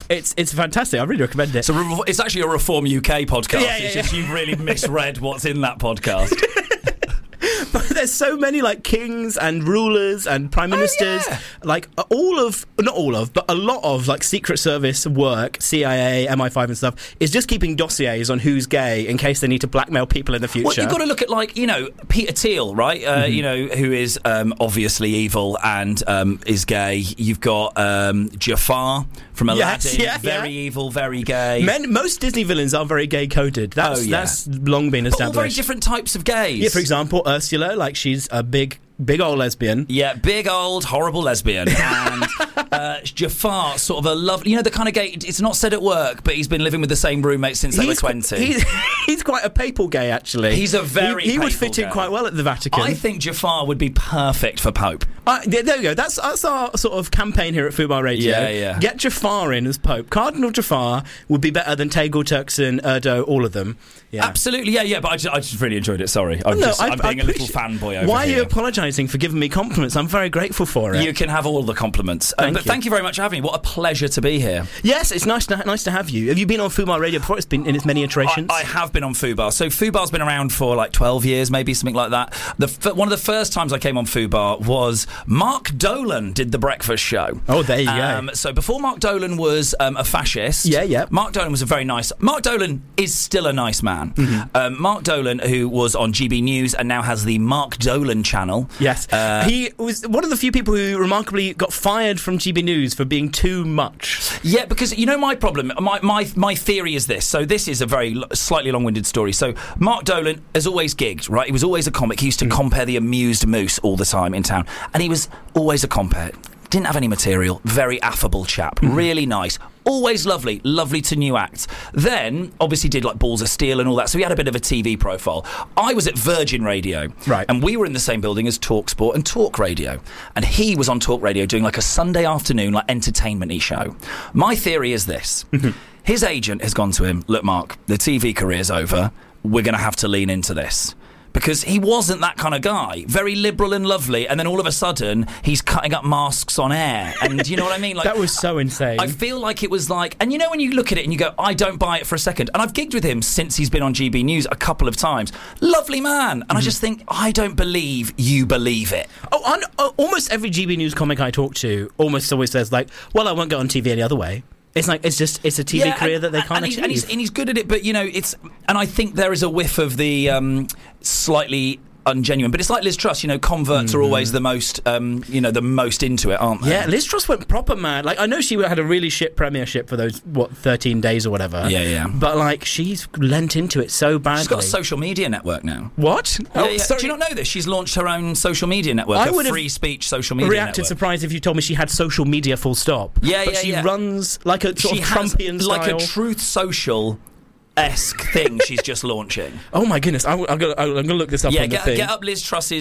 It's fantastic. I really recommend it. So it's actually a Reform UK podcast. Yeah, it's just you've really misread what's in that podcast. But there's so many like kings and rulers and prime ministers, like not all of, but a lot of like Secret Service work, CIA, MI5 and stuff, is just keeping dossiers on who's gay in case they need to blackmail people in the future. Well, you've got to look at like, Peter Thiel, right? Who is obviously evil and is gay. You've got Jafar from Aladdin, very evil, very gay. Most Disney villains are very gay coded. That's long been established. But all very different types of gays. Yeah, for example, Ursula, like she's a big old lesbian. Yeah, big old horrible lesbian. And Jafar, sort of a lovely, the kind of gay. It's not said at work, but he's been living with the same roommate since they were 20. He's quite a papal gay, actually. He's a very. He would fit in quite well at the Vatican. I think Jafar would be perfect for Pope. There we go. That's our sort of campaign here at Fubar Radio. Yeah. Get Jafar in as Pope. Cardinal Jafar would be better than Tegel, Turkson, Erdo, all of them. Yeah. Absolutely, yeah. But I just really enjoyed it. Sorry, I'm being a little fanboy over Why here. are you apologising for giving me compliments? I'm very grateful for it. You can have all the compliments. Thank you very much for having me. What a pleasure to be here. Yes, it's nice to have you. Have you been on Fubar Radio before? It's been in its many iterations. I have been on Fubar. So Fubar's been around for like 12 years, maybe something like that. One of the first times I came on Fubar was Mark Dolan did the breakfast show. Oh, there you go. So before Mark Dolan was a fascist. Yeah. Mark Dolan was Mark Dolan is still a nice man. Mm-hmm. Mark Dolan, who was on GB News and now has the Mark Dolan channel. Yes. He was one of the few people who remarkably got fired from GB News for being too much. Yeah, because my problem, my theory is this. So this is a very slightly long-winded story. So Mark Dolan has always gigged, right? He was always a comic. He used to compare the Amused Moose all the time in town. And he was always a compare. Didn't have any material. Very affable chap. Really nice. Always lovely to new acts. Then, obviously did like Balls of Steel and all that, so he had a bit of a TV profile. I was at Virgin Radio, right, and we were in the same building as TalkSport and Talk Radio, and he was on Talk Radio doing like a Sunday afternoon like entertainment-y show. My theory is this. His agent has gone to him, look Mark, the TV career's over, we're going to have to lean into this. Because he wasn't that kind of guy. Very liberal and lovely, and then all of a sudden, he's cutting up masks on air. And you know what I mean? Like, that was so insane. I feel like it was like... And when you look at it and you go, I don't buy it for a second. And I've gigged with him since he's been on GB News a couple of times. Lovely man. And I just think, I don't believe you believe it. Almost every GB News comic I talk to almost always says, like, well, I won't go on TV any other way. It's like it's a TV career that they can't achieve. And he's good at it, but and I think there is a whiff of the slightly ungenuine, but it's like Liz Truss, converts are always the most the most into it, aren't they? Yeah, Liz Truss went proper mad. Like, I know she had a really shit premiership for those 13 days or whatever. Yeah. But like, she's lent into it so badly. She's got a social media network now. What? Yeah. Do you not know this? She's launched her own social media network, a free speech social media network. Reacted surprised if you told me she had social media full stop. But she runs like a sort of Trumpian style, like a Truth Social esque thing she's just launching. Oh my goodness, I'm gonna look this up on the thing. Get up Liz Truss's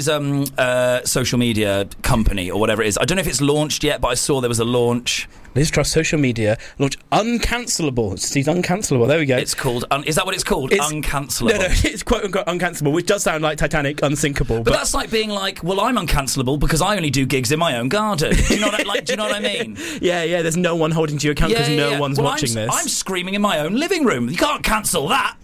social media company or whatever it is. I don't know if it's launched yet, but I saw there was a launch. Liz Truss social media launch uncancelable. She's uncancelable. There we go. It's called. Is that what it's called? Uncancelable. No, it's quote unquote uncancelable, which does sound like Titanic, unsinkable. But that's like being like, well, I'm uncancelable because I only do gigs in my own garden. Do you know what I mean? Yeah. There's no one holding to your account because no one's watching this. I'm screaming in my own living room. You can't cancel that.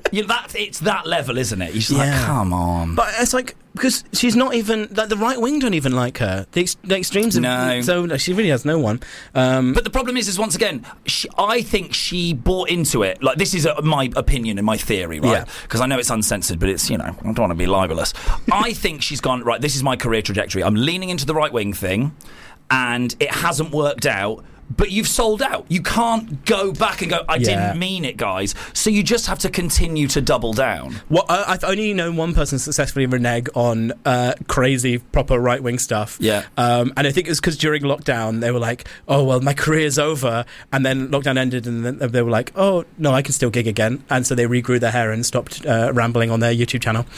It's that level, isn't it? You're just like, come on. But it's like, because she's not even, like, the right wing don't even like her. The extremes, so she really has no one. But the problem is once again, I think she bought into it. Like, this is my opinion and my theory, right? Because I know it's uncensored, but it's, I don't want to be libelous. I think she's gone, right, this is my career trajectory. I'm leaning into the right wing thing, and it hasn't worked out. But you've sold out. You can't go back and go, I didn't mean it, guys. So you just have to continue to double down. Well, I've only known one person successfully renege on crazy, proper right-wing stuff. Yeah. And I think it was because during lockdown, they were like, oh, well, my career's over. And then lockdown ended, and then they were like, oh, no, I can still gig again. And so they regrew their hair and stopped rambling on their YouTube channel.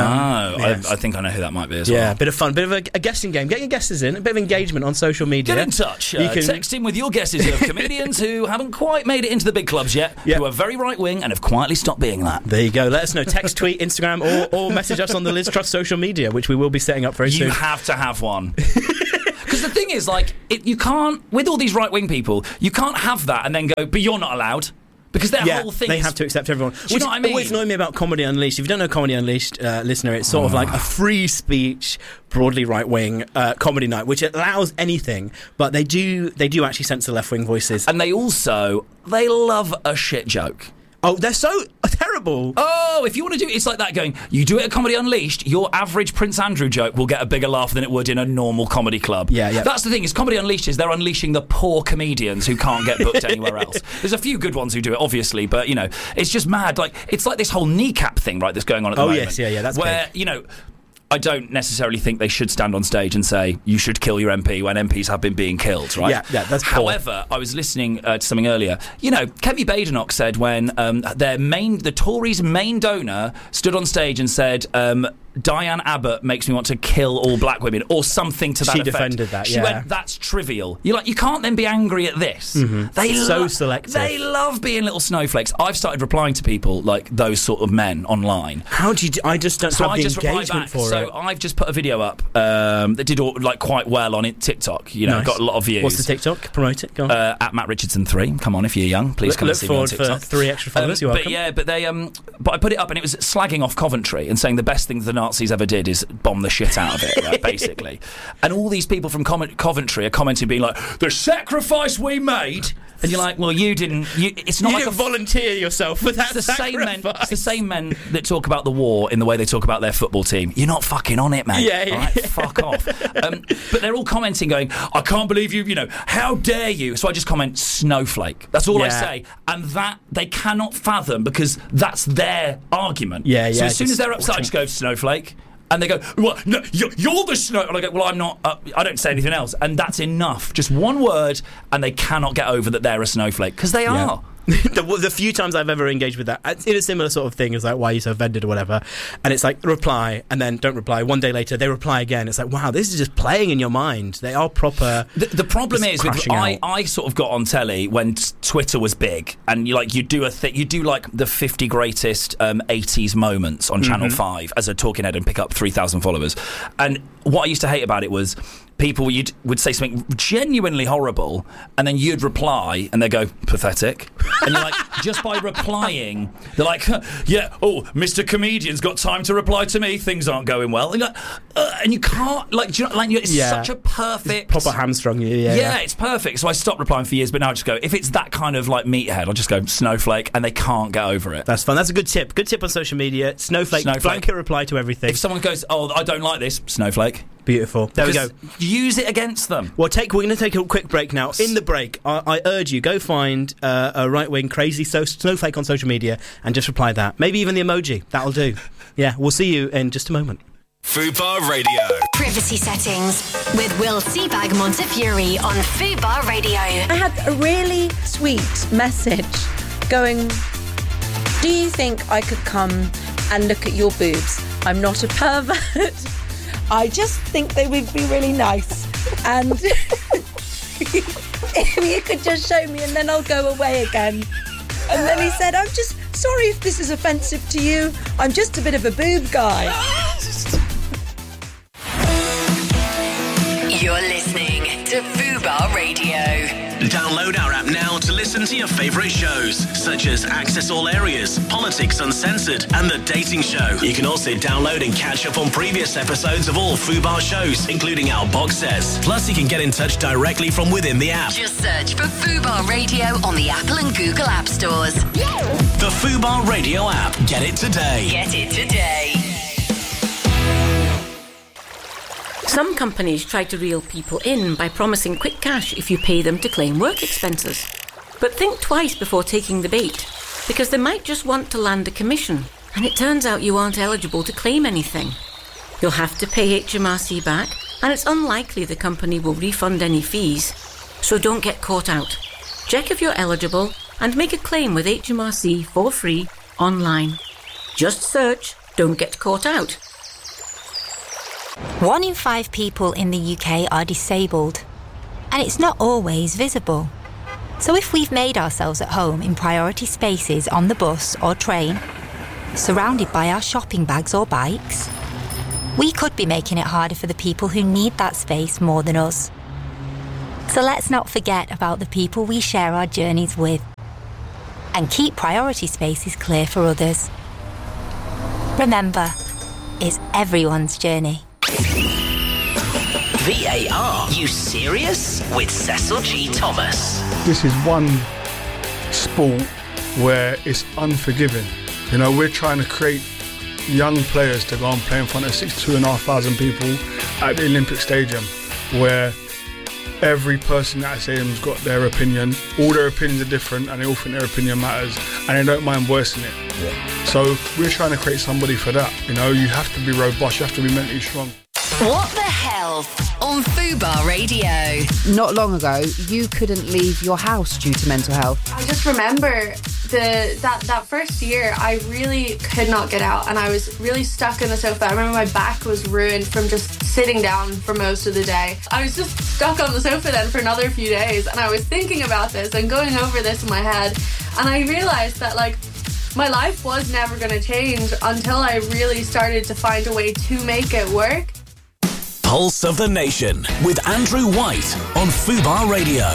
I think I know who that might be as well. Yeah, bit of fun, bit of a guessing game. Get your guesses in, a bit of engagement on social media. Get in touch. You can text in with your guesses of comedians who haven't quite made it into the big clubs yet, who are very right-wing and have quietly stopped being that. There you go. Let us know. Text, tweet, Instagram, or message us on the Liz Truss social media, which we will be setting up very soon. You have to have one. Because the thing is, like, you can't, with all these right-wing people, you can't have that and then go, but you're not allowed. Because their whole thing they have to accept everyone. Do you know what I mean? Always annoyed me about Comedy Unleashed. If you don't know Comedy Unleashed, listener, it's sort of like a free speech, broadly right-wing comedy night, which allows anything, but they do actually censor left-wing voices. And they love a shit joke. Oh, they're so terrible. Oh, if you want to do it, it's like that going, you do it at Comedy Unleashed, your average Prince Andrew joke will get a bigger laugh than it would in a normal comedy club. Yeah. That's the thing, is Comedy Unleashed they're unleashing the poor comedians who can't get booked anywhere else. There's a few good ones who do it, obviously, but, it's just mad. Like, it's like this whole kneecap thing, right, that's going on at the moment. Oh, yes, yeah, that's where, big. I don't necessarily think they should stand on stage and say, you should kill your MP when MPs have been being killed, right? Yeah, that's poor. However, I was listening to something earlier. Kemi Badenoch said when the Tories' main donor stood on stage and said, Diane Abbott makes me want to kill all black women, or something to that effect. She defended that, She went, that's trivial. You can't then be angry at this. Mm-hmm. So selective. They love being little snowflakes. I've started replying to people like those sort of men online. How do you I just don't have the engagement for it. So I've just put a video up that did quite well on TikTok. Nice. Got a lot of views. What's the TikTok? Promote it. Go on. At Matt Richardson 3. Come on, if you're young, please come and see me on TikTok. Look forward for 3 extra followers. You're welcome. But I put it up and it was slagging off Coventry and saying the best thing the Nazis ever did is bomb the shit out of it, right, basically. And all these people from Coventry are commenting, being like, the sacrifice we made. And you're like, well, you didn't. It's not you like didn't volunteer yourself for that sacrifice. It's the same men that talk about the war in the way they talk about their football team. You're not fucking on it, man. Yeah. All right, fuck off. But they're all commenting, going, I can't believe you. How dare you? So I just comment, snowflake. That's all I say, and that they cannot fathom because that's their argument. Yeah. So as soon as they're upset, I just go, snowflake. And they go, well, no, you're the snow. And I go, well, I'm not. I don't say anything else. And that's enough. Just one word, and they cannot get over that they're a snowflake because they are. The few times I've ever engaged with that, it's in a similar sort of thing as like, why are you so offended or whatever, and it's like reply and then don't reply. One day later they reply again. It's like, wow, this is just playing in your mind. They are proper. The problem is I sort of got on telly when Twitter was big, and you do like the 50 greatest 80s moments on Channel 5 as a talking head and pick up 3,000 followers. And what I used to hate about it was people would say something genuinely horrible, and then you'd reply, and they go, pathetic. And you're like, just by replying, they're like, yeah, oh, Mr. Comedian's got time to reply to me, things aren't going well. And you're like, and you can't, it's such a perfect... It's proper hamstrung you, yeah, it's perfect. So I stopped replying for years, but now I just go, if it's that kind of like meathead, I'll just go, snowflake, and they can't get over it. That's fun. That's a good tip. Good tip on social media. Snowflake. Blanket reply to everything. If someone goes, oh, I don't like this, snowflake. Beautiful. There we go. Use it against them. Well, we're going to take a quick break now. In the break, I urge you, go find a right-wing crazy snowflake on social media and just reply that. Maybe even the emoji. That'll do. Yeah, we'll see you in just a moment. Fubar Radio. Privacy settings with Will Seabag Montefiore on Fubar Radio. I had a really sweet message going, do you think I could come and look at your boobs? I'm not a pervert. I just think they would be really nice. And if you could just show me and then I'll go away again. And then he said, I'm just sorry if this is offensive to you. I'm just a bit of a boob guy. You're listening to Fubar Radio. Download our app now to listen to your favourite shows, such as Access All Areas, Politics Uncensored, and The Dating Show. You can also download and catch up on previous episodes of all Fubar shows, including our box sets. Plus, you can get in touch directly from within the app. Just search for Fubar Radio on the Apple and Google App Stores. The Fubar Radio app. Get it today. Get it today. Some companies try to reel people in by promising quick cash if you pay them to claim work expenses. But think twice before taking the bait, because they might just want to land a commission, and it turns out you aren't eligible to claim anything. You'll have to pay HMRC back, and it's unlikely the company will refund any fees. So don't get caught out. Check if you're eligible and make a claim with HMRC for free online. Just search "Don't Get Caught Out." 1 in 5 people in the UK are disabled, and it's not always visible. So if we've made ourselves at home in priority spaces on the bus or train, surrounded by our shopping bags or bikes, we could be making it harder for the people who need that space more than us. So let's not forget about the people we share our journeys with. And keep priority spaces clear for others. Remember, it's everyone's journey. VAR, you serious? With Cecil G. Thomas. This is one sport where it's unforgiving. You know, we're trying to create young players to go and play in front of 62,500 people at the Olympic Stadium, where every person at that stadium's got their opinion. All their opinions are different and they all think their opinion matters and they don't mind voicing it. Yeah. So we're trying to create somebody for that. You know, you have to be robust, you have to be mentally strong. What the Health on Fubar Radio. Not long ago, you couldn't leave your house due to mental health. I just remember that first year, I really could not get out and I was really stuck in the sofa. I remember my back was ruined from just sitting down for most of the day. I was just stuck on the sofa then for another few days, and I was thinking about this and going over this in my head, and I realised that, like, my life was never going to change until I really started to find a way to make it work. Pulse of the Nation with Andrew White on Fubar Radio.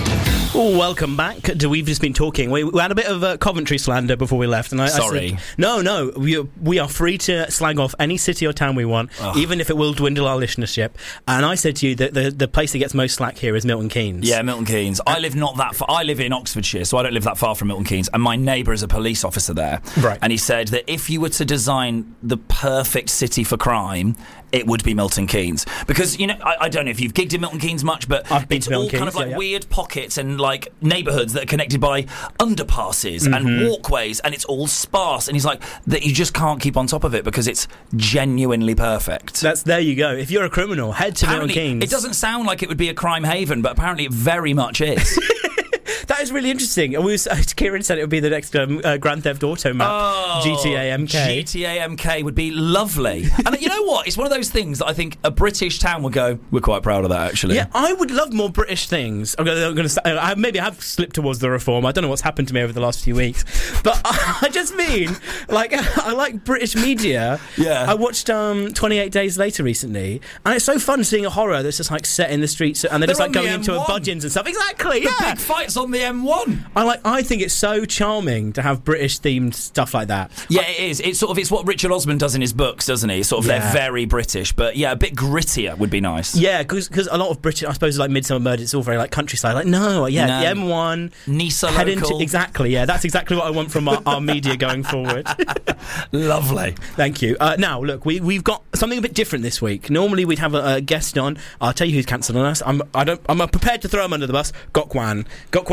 Oh, welcome back. We've just been talking. We had a bit of Coventry slander before we left. And Sorry. I said, no, we are free to slag off any city or town we want, even if it will dwindle our listenership. And I said to you that the place that gets most slack here is Milton Keynes. Yeah, Milton Keynes. I live not that far. I live in Oxfordshire, so I don't live that far from Milton Keynes. And my neighbour is a police officer there. Right. And he said that if you were to design the perfect city for crime, it would be Milton Keynes. Because, you know, I don't know if you've gigged in Milton Keynes much, but I've been it's to Milton all kind Keynes, of like yeah. weird pockets and like neighbourhoods that are connected by underpasses and walkways, and it's all sparse. And he's like, that you just can't keep on top of it because it's genuinely perfect. There you go. If you're a criminal, head to Milton Apparently, Keynes. it doesn't sound like it would be a crime haven, but apparently it very much is. That is really interesting. Kieran said it would be the next Grand Theft Auto map. GTA MK. GTA MK would be lovely. And you know what? It's one of those things that I think a British town would go, we're quite proud of that, actually. Yeah, I would love more British things. Maybe I have slipped towards the reform. I don't know what's happened to me over the last few weeks. But I just mean, like, I like British media. Yeah. I watched 28 Days Later recently, and it's so fun seeing a horror that's just like set in the streets, and they're just like going into a Budgeons and stuff. Exactly, The big fights on the M1. I think it's so charming to have British themed stuff like that. Yeah, it is. It's what Richard Osman does in his books, doesn't he? They're very British, but yeah, a bit grittier would be nice. Yeah, because a lot of British, I suppose, like Midsummer Murders, it's all very like countryside. Like, the M1, Nisa local. Exactly, yeah, that's exactly what I want from our media going forward. Lovely. Thank you. Now, look, we've got something a bit different this week. Normally we'd have a guest on. I'll tell you who's cancelled on us. I'm prepared to throw him under the bus. Gokwan.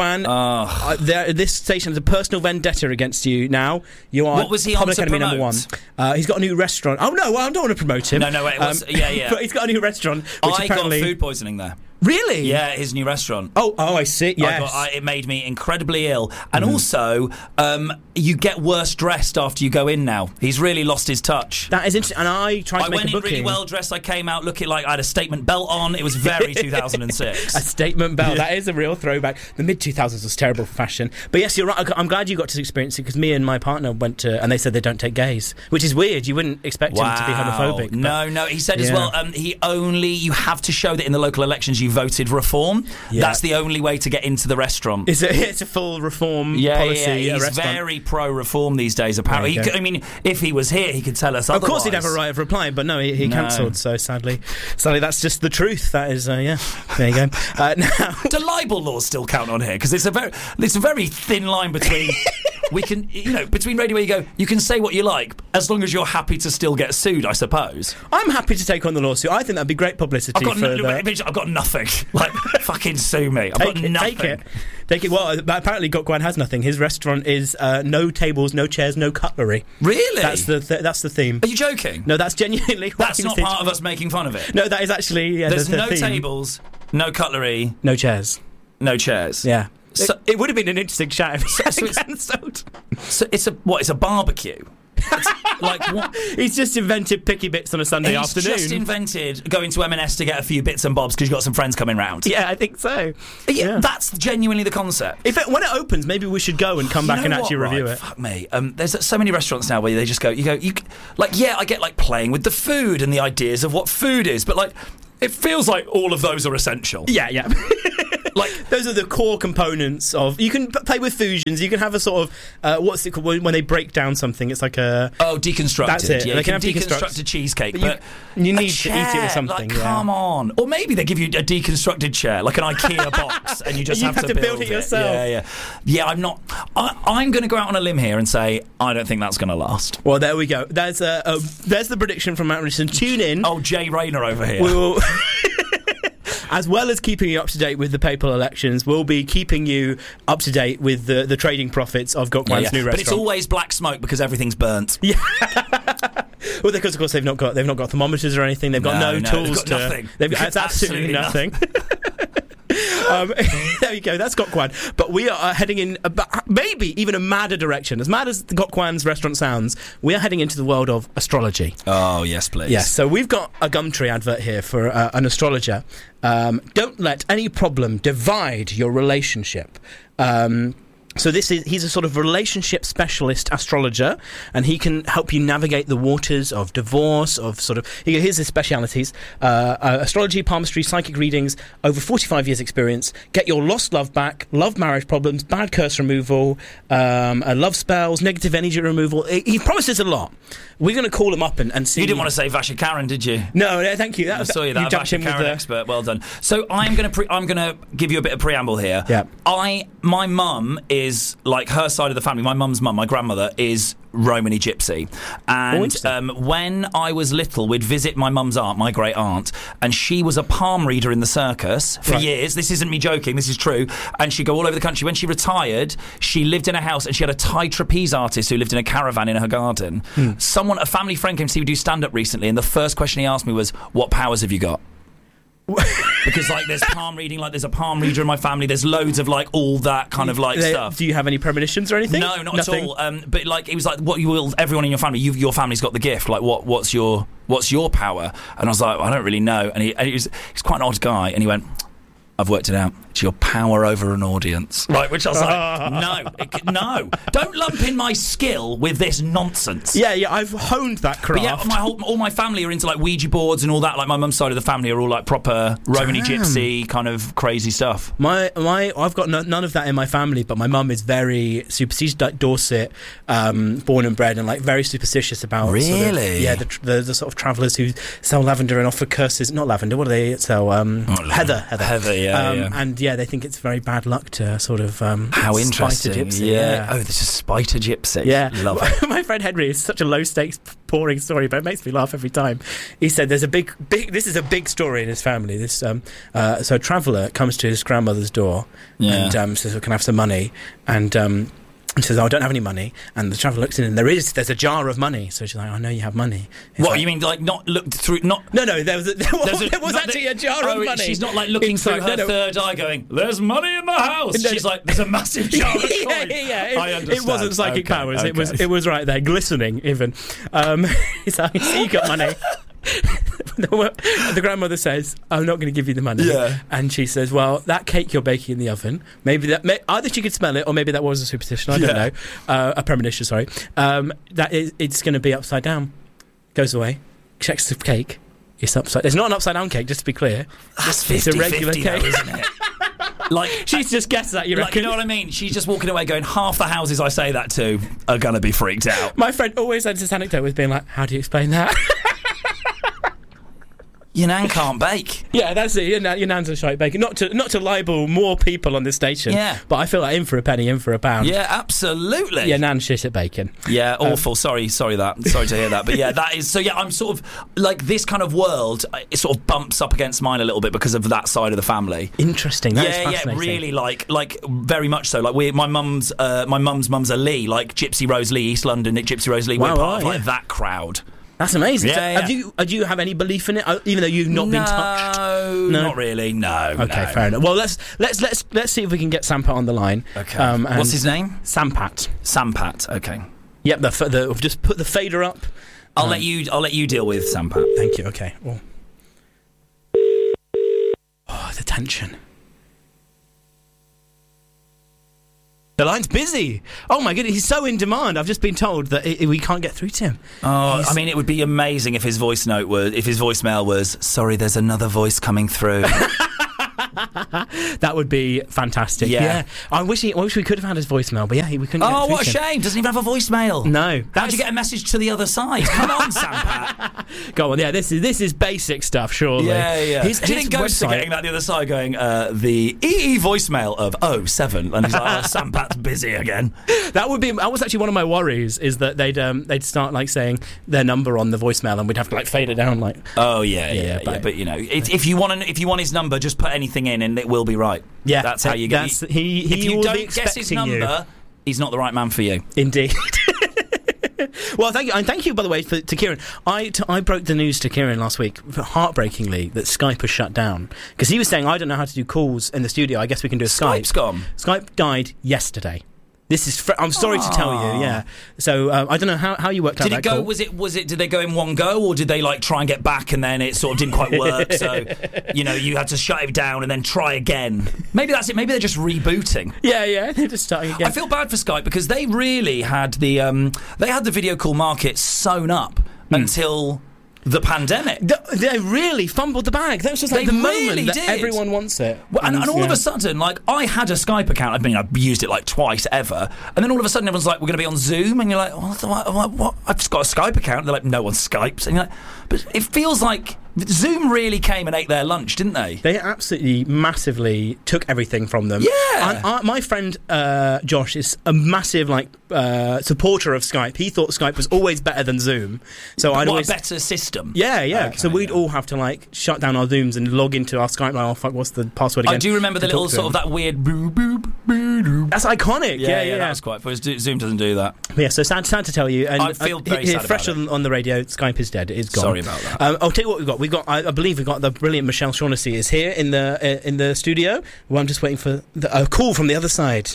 This station has a personal vendetta against you now. You are what was he Public on to Enemy promote? #1. He's got a new restaurant. Oh, no, I don't want to promote him. No, wait. Yeah. But he's got a new restaurant. Which I apparently... got food poisoning there. Really? Yeah, his new restaurant. Oh, I see. Yes. It made me incredibly ill. And also, you get worse dressed after you go in now. He's really lost his touch. That is interesting. And I tried to make a booking. I went in really well dressed. I came out looking like I had a statement belt on. It was very 2006. A statement belt. That is a real throwback. The mid-2000s was terrible for fashion. But yes, you're right. I'm glad you got to experience it because me and my partner went to, and they said they don't take gays, which is weird. You wouldn't expect him to be homophobic. No. He said as well, you have to show that in the local elections you voted Reform. Yeah. That's the only way to get into the restaurant. It's a full Reform policy. Yeah, he's very pro-Reform these days, apparently. If he was here, he could tell us otherwise. Of course he'd have a right of reply, but no, he cancelled, so sadly that's just the truth. That is, there you go. Now, do libel laws still count on here? Because it's a very thin line between... We can, between radio where you go, you can say what you like, as long as you're happy to still get sued, I suppose. I'm happy to take on the lawsuit. I think that'd be great publicity. I've got nothing. Like, fucking sue me. I've got nothing. Take it. Well, apparently Gokwan has nothing. His restaurant is no tables, no chairs, no cutlery. Really? That's the theme. Are you joking? No, that's genuinely. That's not part of us making fun of it. No, that is actually. Yeah, there's no theme. tables, no cutlery, no chairs. Yeah. So, it would have been an interesting chat if it cancelled. So it's a barbecue. It's like what? He's just invented picky bits on a Sunday afternoon. He's just invented going to M&S to get a few bits and bobs because you've got some friends coming round. Yeah, I think so. Yeah. That's genuinely the concept. When it opens, maybe we should go and come back and actually review it. Fuck me. There's so many restaurants now where they just go, I get like playing with the food and the ideas of what food is, but like It feels like all of those are essential. Yeah. Like those are the core components of. You can play with fusions. You can have a sort of what's it called when they break down something? It's like a deconstructed. That's it. Yeah, they you can have deconstructed cheesecake, but you need to eat it with something. Like, come on, or maybe they give you a deconstructed chair, like an IKEA box, and you just have to build it yourself. Yeah. I'm not. I'm going to go out on a limb here and say I don't think that's going to last. Well, there we go. There's the prediction from Matt Richardson. Tune in. Oh, Jay Rayner over here. We will. As well as keeping you up to date with the papal elections, we'll be keeping you up to date with the trading profits of Gokwan's new restaurant. But it's always black smoke because everything's burnt. Yeah. Well, because of course they've not got thermometers or anything. They've got no tools. They've got nothing. They've got absolutely nothing. There you go. That's Gokwan. But we are heading in maybe even a madder direction. As mad as Gokwan's restaurant sounds, we are heading into the world of astrology. Oh, yes, please. Yes. So we've got a Gumtree advert here for an astrologer. Don't let any problem divide your relationship. So he's a sort of relationship specialist astrologer, and he can help you navigate the waters of divorce, here's his specialities: astrology, palmistry, psychic readings, over 45 years experience, get your lost love back, love marriage problems, bad curse removal, love spells, negative energy removal. He promises a lot. We're going to call him up and see. You didn't want to say Vasha Karen, did you? No, thank you. I saw you. That Vasha Karen expert. Well done. So I'm going to give you a bit of preamble here. Yeah. My mum is like her side of the family. My mum's mum, my grandmother, is Romany Gypsy. And when I was little, we'd visit my mum's aunt, my great aunt, and she was a palm reader in the circus for years. This isn't me joking, this is true. And she'd go all over the country. When she retired, she lived in a house and she had a Thai trapeze artist who lived in a caravan in her garden. A family friend came to see me do stand-up recently, and the first question he asked me was, what powers have you got? Because there's palm reading, there's a palm reader in my family, there's loads of all that kind of stuff. Do you have any premonitions or anything? No, nothing. At all. But it was what you will. Everyone in your family, your family's got the gift. What's your power? And I was like, I don't really know. And he's quite an odd guy, and he went, I've worked it out. It's your power over an audience. Right, which I was like, no. Don't lump in my skill with this nonsense. Yeah, I've honed that craft. But all my family are into Ouija boards and all that. My mum's side of the family are all proper Romany Gypsy kind of crazy stuff. I've got none of that in my family, but my mum is very superstitious, like Dorset, born and bred, and very superstitious about really. The sort of travellers who sell lavender and offer curses. Not lavender. What do they sell? Heather. Yeah. And they think it's very bad luck to sort of how interesting. Spite a gypsy. Yeah. Oh, this is Spite a Gypsy. Yeah, love it. My friend Henry is such a low stakes, boring story, but it makes me laugh every time. He said there's a big. This is a big story in his family. This so a traveller comes to his grandmother's door and says, "Can I have some money?" And he says, I don't have any money. And the traveller looks in and there's a jar of money. So she's like, I know you have money. You mean not looked through? No, there was actually a jar of money. She's not looking through her third eye going, there's money in the house. She's like, there's a massive jar of coin. I understand. It wasn't psychic powers. Okay. It was right there, glistening even. He's like, you got money. The grandmother says, I'm not going to give you the money. Yeah. And she says, well, that cake you're baking in the oven, either she could smell it or maybe that was a superstition, I don't know, a premonition, sorry, it's going to be upside down. Goes away, checks the cake, it's upside. It's not an upside down cake, just to be clear. That's it's a regular cake, though, isn't it? She's just guessed that, you reckon? You know what I mean? She's just walking away going, half the houses I say that to are going to be freaked out. My friend always had this anecdote with being like, how do you explain that? Your nan can't bake. Yeah, that's it. Your nan's a shite baker. Not to libel more people on this station. Yeah. But I feel like in for a penny, in for a pound. Yeah, absolutely. Your nan's shit at baking. Yeah, awful. Sorry to hear that. But yeah, that is. So yeah, I'm sort of this kind of world. It sort of bumps up against mine a little bit because of that side of the family. Interesting. That is fascinating. Yeah, really like very much so. My mum's mum's a Lee, like Gypsy Rose Lee, East London, Gypsy Rose Lee. We're part of that crowd. That's amazing. Yeah, so do you have any belief in it, even though you've not been touched? No, not really. No. Okay, fair enough. Well, let's see if we can get Sampat on the line. Okay. What's his name? Sampat. Sampat. Okay. Yep. Just put the fader up. I'll let you deal with Sampat. Thank you. Okay. Well. Oh, the tension. The line's busy. Oh my goodness, he's so in demand. I've just been told that we can't get through to him. Oh, I mean, it would be amazing if his voicemail was, "Sorry, there's another voice coming through." That would be fantastic. Yeah. I wish we could have had his voicemail, but we couldn't. Oh, what a shame! Doesn't even have a voicemail. No. How'd you get a message to the other side? Come on, Sampat. Go on. Yeah, this is basic stuff, surely. Yeah. His Do you think Ghosts are getting that the other side, going the EE voicemail of 07, and he's like, Sampat's busy again. That was actually one of my worries, is that they'd start like saying their number on the voicemail, and we'd have to like fade it down. Like, oh yeah. But you know, if you want his number, just put anything in, and it will be right. Yeah, that's how you get. If you don't guess his number, he's not the right man for you. Indeed. Well, thank you, and thank you, by the way, to Kieran. I broke the news to Kieran last week, heartbreakingly, that Skype has shut down, because he was saying, I don't know how to do calls in the studio. I guess we can do a Skype. Skype's gone. Skype died yesterday. This is. I'm sorry to tell you. Yeah. So I don't know how you worked out. Did that it go? call. Was it? Did they go in one go, or did they like try and get back and then it sort of didn't quite work? So you had to shut it down and then try again. Maybe that's it. Maybe they're just rebooting. Yeah. They're just starting again. I feel bad for Skype because they really had the video call market sewn up until the pandemic. They really fumbled the bag. That was just like the moment that everyone wants it. Well, and all of a sudden, like, I had a Skype account. I mean, I've used it like twice ever. And then all of a sudden, everyone's like, we're going to be on Zoom. And you're like, what? I've just got a Skype account. They're like, no one Skypes. And you're like, but it feels like Zoom really came and ate their lunch, didn't they? They absolutely massively took everything from them. Yeah. And my friend Josh is a massive supporter of Skype. He thought Skype was always better than Zoom. So a better system. Yeah. Okay, so we'd all have to like shut down our Zooms and log into our Skype. Like, oh fuck, what's the password again? I do remember the little sort of that weird boop boop boop. That's iconic. Yeah. That's quite. Zoom doesn't do that. Yeah. So sad to tell you. And I feel very sad fresh about it. on the radio. Skype is dead. It is gone. Sorry about that. I'll tell you what we've got. I believe we've got the brilliant Michelle Shaughnessy is here in the studio. Well, I'm just waiting for a call from the other side.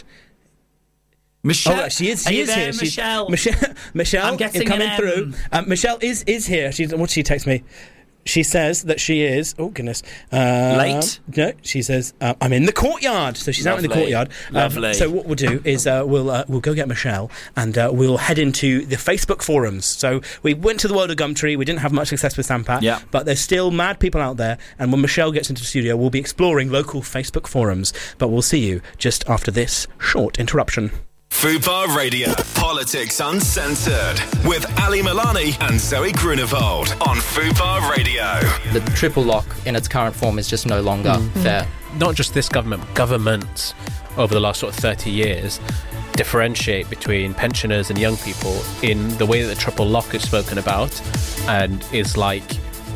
Michelle, she is here. Michelle, I'm getting is coming through. Michelle is here. What did she text me? She says that she is. Oh goodness, late. No, she says I'm in the courtyard. So she's out in the courtyard. Lovely. So what we'll do is we'll go get Michelle and we'll head into the Facebook forums. So we went to the world of Gumtree. We didn't have much success with Sampat, but there's still mad people out there. And when Michelle gets into the studio, we'll be exploring local Facebook forums. But we'll see you just after this short interruption. Fubar Radio, Politics Uncensored, with Ali Milani and Zoe Grunewald on Fubar Radio. The triple lock in its current form is just no longer fair. Not just this government, governments over the last sort of 30 years differentiate between pensioners and young people in the way that the triple lock is spoken about and is like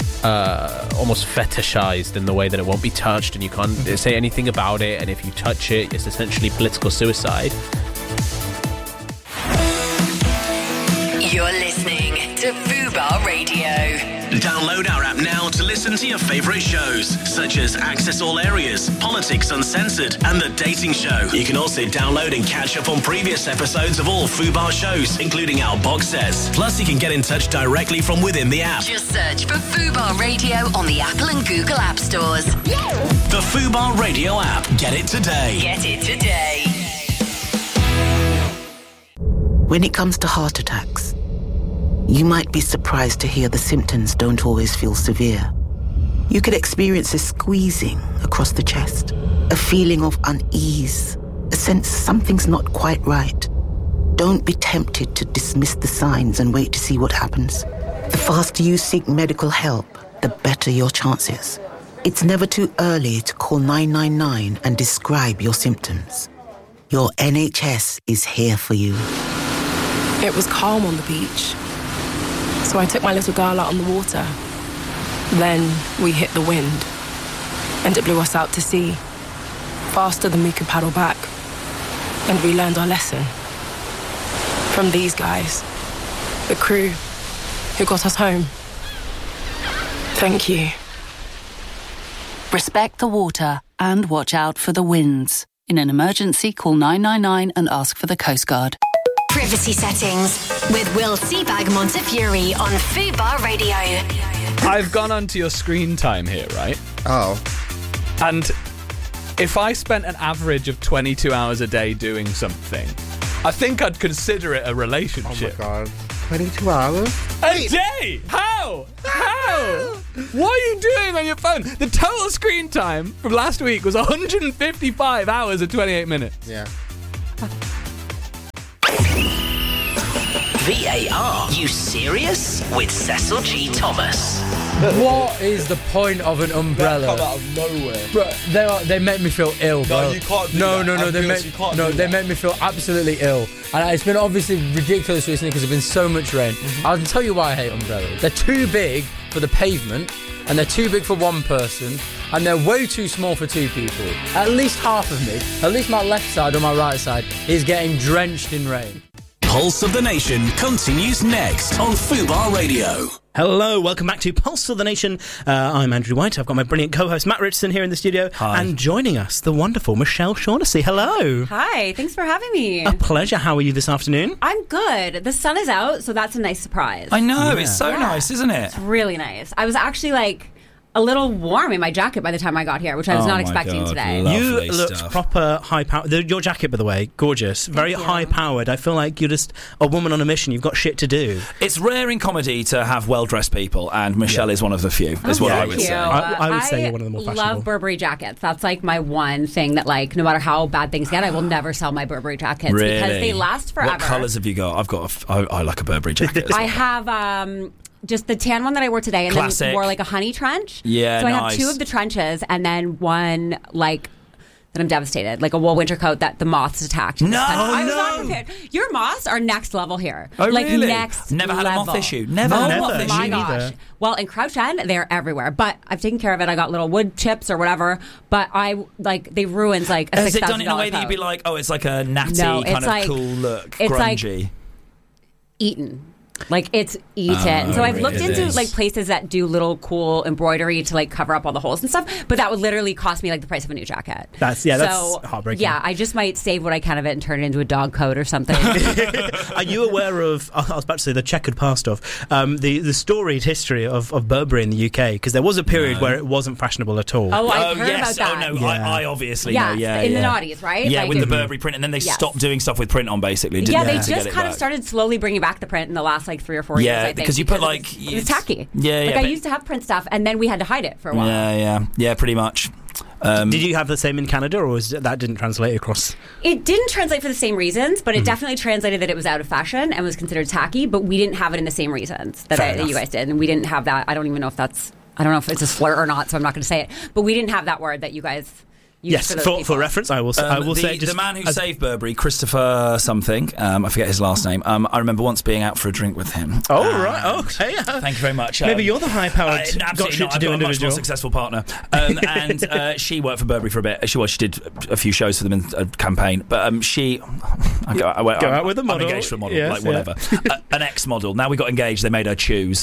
almost fetishized in the way that it won't be touched and you can't say anything about it, and if you touch it, it's essentially political suicide. You're listening to Fubar Radio. Download our app now to listen to your favourite shows, such as Access All Areas, Politics Uncensored, and The Dating Show. You can also download and catch up on previous episodes of all Fubar shows, including our box sets. Plus, you can get in touch directly from within the app. Just search for Fubar Radio on the Apple and Google App Stores. The Fubar Radio app. Get it today. Get it today. When it comes to heart attacks, you might be surprised to hear the symptoms don't always feel severe. You could experience a squeezing across the chest, a feeling of unease, a sense something's not quite right. Don't be tempted to dismiss the signs and wait to see what happens. The faster you seek medical help, the better your chances. It's never too early to call 999 and describe your symptoms. Your NHS is here for you. It was calm on the beach, so I took my little girl out on the water. Then we hit the wind, and it blew us out to sea, faster than we could paddle back. And we learned our lesson. From these guys, the crew who got us home. Thank you. Respect the water and watch out for the winds. In an emergency, call 999 and ask for the Coast Guard. Privacy Settings with Will Seabag Montefiore on Fubar Radio. I've gone onto your screen time here, right? Oh. And if I spent an average of 22 hours a day doing something, I think I'd consider it a relationship. Oh my God. 22 hours? A day? How? What are you doing on your phone? The total screen time from last week was 155 hours and 28 minutes. Yeah. VAR. You serious? With Cecil G. Thomas. What is the point of an umbrella? Come out of nowhere. Bro, they make me feel ill, bro. No, you can't do that. They make me feel absolutely ill. And it's been obviously ridiculous recently because there's been so much rain. I'll tell you why I hate umbrellas. They're too big for the pavement, and they're too big for one person, and they're way too small for two people. At least half of me, at least my left side or my right side, is getting drenched in rain. Pulse of the Nation continues next on Fubar Radio. Hello, welcome back to Pulse of the Nation. I'm Andrew White. I've got my brilliant co-host Matt Richardson here in the studio. Hi. And joining us, the wonderful Michelle Shaughnessy. Hello. Hi, thanks for having me. A pleasure. How are you this afternoon? I'm good. The sun is out, so that's a nice surprise. I know, it's so nice, isn't it? It's really nice. I was actually a little warm in my jacket by the time I got here, which I was not expecting today. You looked proper high-powered. Your jacket, by the way, gorgeous. Very high-powered. I feel like you're just a woman on a mission. You've got shit to do. It's rare in comedy to have well-dressed people, and Michelle is one of the few, is what I would say. I would say you're one of the more fashionable. I love Burberry jackets. That's my one thing that no matter how bad things get, I will never sell my Burberry jackets because they last forever. What colours have you got? I like a Burberry jacket. I have... just the tan one that I wore today, and Classic. then wore a honey trench. Yeah, so I have two of the trenches, and then one that I'm devastated, a wool winter coat that the moths attacked. No, I was not prepared. Your moths are next level here. Oh, really? Next Never had level. a moth issue. Never had a moth issue. Oh my gosh. Well, in Crouch End, they're everywhere, but I've taken care of it. I got little wood chips or whatever, but they ruined a $6,000 Has it done it in a way that coat. you'd be like, oh, it's like a natty No, kind of cool look, it's grungy? Eaten. It's eaten. So I've looked into places that do little cool embroidery to cover up all the holes and stuff, but that would literally cost me the price of a new jacket. That's heartbreaking. Yeah, I just might save what I can of it and turn it into a dog coat or something. Are you aware of, I was about to say the checkered past of, the storied history of Burberry in the UK? Because there was a period where it wasn't fashionable at all. Oh, I've heard about that. Oh, no, I obviously know. Yeah, in the noughties, right? Yeah, with the Burberry print, and then they stopped doing stuff with print on, basically. Yeah, they just kind of started slowly bringing back the print in the last 3 or 4 years, I think. Because you put it was tacky. Yeah, I used to have print stuff, and then we had to hide it for a while. Yeah, pretty much. Did you have the same in Canada, or that didn't translate across? It didn't translate for the same reasons, but it definitely translated that it was out of fashion and was considered tacky, but we didn't have it in the same reasons that you guys did, and we didn't have that. I don't even know if it's a slur or not, so I'm not going to say it, but we didn't have that word that you guys... Yes, for reference, I will say... The man who saved Burberry, Christopher something, I forget his last name, I remember once being out for a drink with him. Oh, right, okay. Thank you very much. Maybe you're the high-powered, got shit to do individual. I've got a much more successful partner. And she worked for Burberry for a bit. She did a few shows for them in a campaign, but she... Go out with a model. I'm engaged to a model, whatever. An ex-model. Now we got engaged, they made her choose.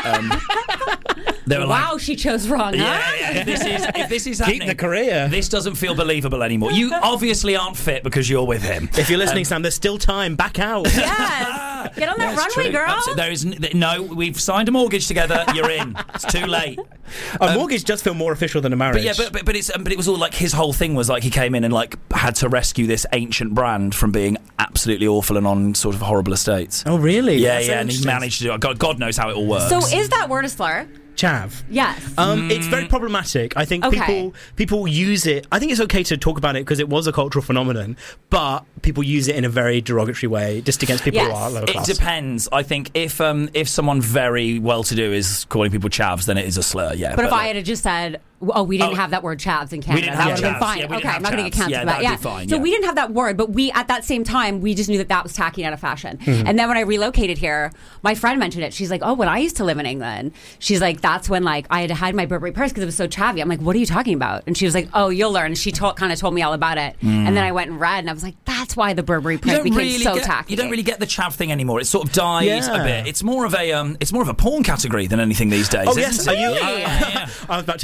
They were wow, she chose wrong, huh? Yeah. If this is happening... Keep the career. This doesn't feel believable anymore. You obviously aren't fit because you're with him. If you're listening, Sam, there's still time. Back out. Yes. Get on that runway, true. girl. There is no. We've signed a mortgage together. You're in. It's too late. A mortgage does feel more official than a marriage. But it was all his whole thing was he came in and had to rescue this ancient brand from being absolutely awful and on sort of horrible estates. Oh, really? Yeah, and he managed to do it. God knows how it all works. So is that word a slur? Chav. Yes. It's very problematic. I think people use it. I think it's okay to talk about it because it was a cultural phenomenon, but people use it in a very derogatory way, just against people who are lower class. It depends. I think if someone very well-to-do is calling people chavs, then it is a slur. Yeah. But if I had just said, we didn't have that word chavs in Canada, that would have been fine. Yeah, okay, I'm not going to get canceled for that. Yeah, fine, so we didn't have that word, but we at that same time we just knew that was tacky and out of fashion. Mm-hmm. And then when I relocated here, my friend mentioned it. She's like, "Oh, when I used to live in England," she's like, "That's when I had to hide my Burberry purse because it was so chavvy." I'm like, "What are you talking about?" And she was like, "Oh, you'll learn." She kind of told me all about it, and then I went and read, and I was like, "That's why the Burberry print became so tacky." You don't really get the chav thing anymore. It sort of died a bit. It's more of a porn category than anything these days. Oh yes, isn't it? I was about to expose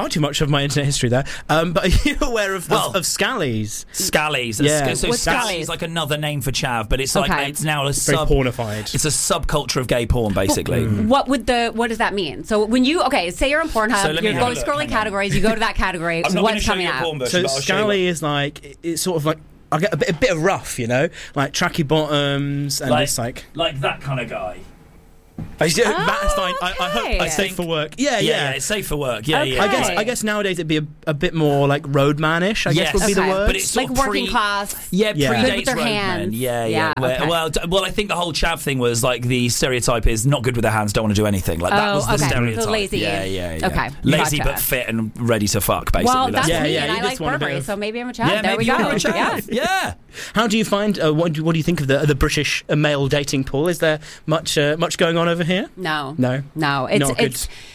far too much of my internet history there. But are you aware of Scallies? Scallies. Yeah. So Scallies is like another name for chav, but it's Okay. like it's now a Very pornified. It's a subculture of gay porn, basically. What does that mean? So when you say you're on Pornhub, So let me you're have a going look, scrolling hang on. categories, you go to that category. I'm not gonna What's show coming you a up? porn version, So but I'll show you Scally is like it's sort of like I get a bit of rough, you know, like tracky bottoms and this like that kind of guy. That's fine. I hope it's safe for work. Yeah, it's safe for work. Yeah, Okay. yeah. I guess nowadays it'd be a bit more like roadmanish. I guess would be the word. But it's like sort of working class. Yeah, Yeah. predates Good with their roadmen. hands. Yeah. Yeah, okay. Well, I think the whole chav thing was like the stereotype is not good with their hands, don't want to do anything. Like that Oh, was the okay. So stereotype. lazy. Yeah. Okay, Lazy gotcha. but fit and ready to fuck. Basically, Well, that's Yeah, me, yeah, and you I just like want a bit Burberry, of- so maybe I'm a chav. Yeah, there maybe we go. you're a chav. Yeah. How do you find? What do you think of the British male dating pool? Is there much going on over here? No. No. It's Not good.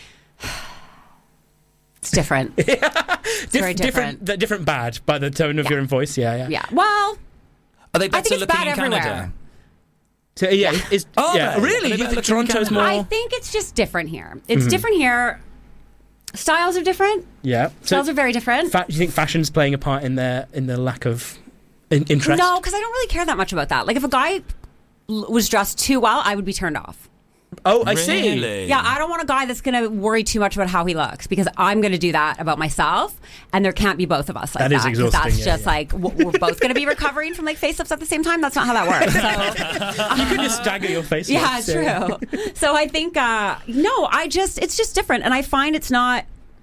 it's different. It's very different. Different bad by the tone of your voice. Yeah. Yeah. Well, Are they I better think it's looking bad in everywhere. Canada? So yeah, Are really. they You better think looking in Toronto's Canada? more? I think it's just different here. It's Mhm. different here. Styles are different. Yeah. Styles are very different. Do you think fashion's playing a part in the lack of interest? No, because I don't really care that much about that. Like if a guy was dressed too well, I would be turned off. Oh, I see. Yeah, I don't want a guy that's going to worry too much about how he looks because I'm going to do that about myself, and there can't be both of us like that. That is 'cause exhausting, That's yeah, just yeah. like we're both going to be recovering from like face-ups at the same time. That's not how that works. So You can just stagger your face. yeah, true. So I think no, it's just different, and I find it's not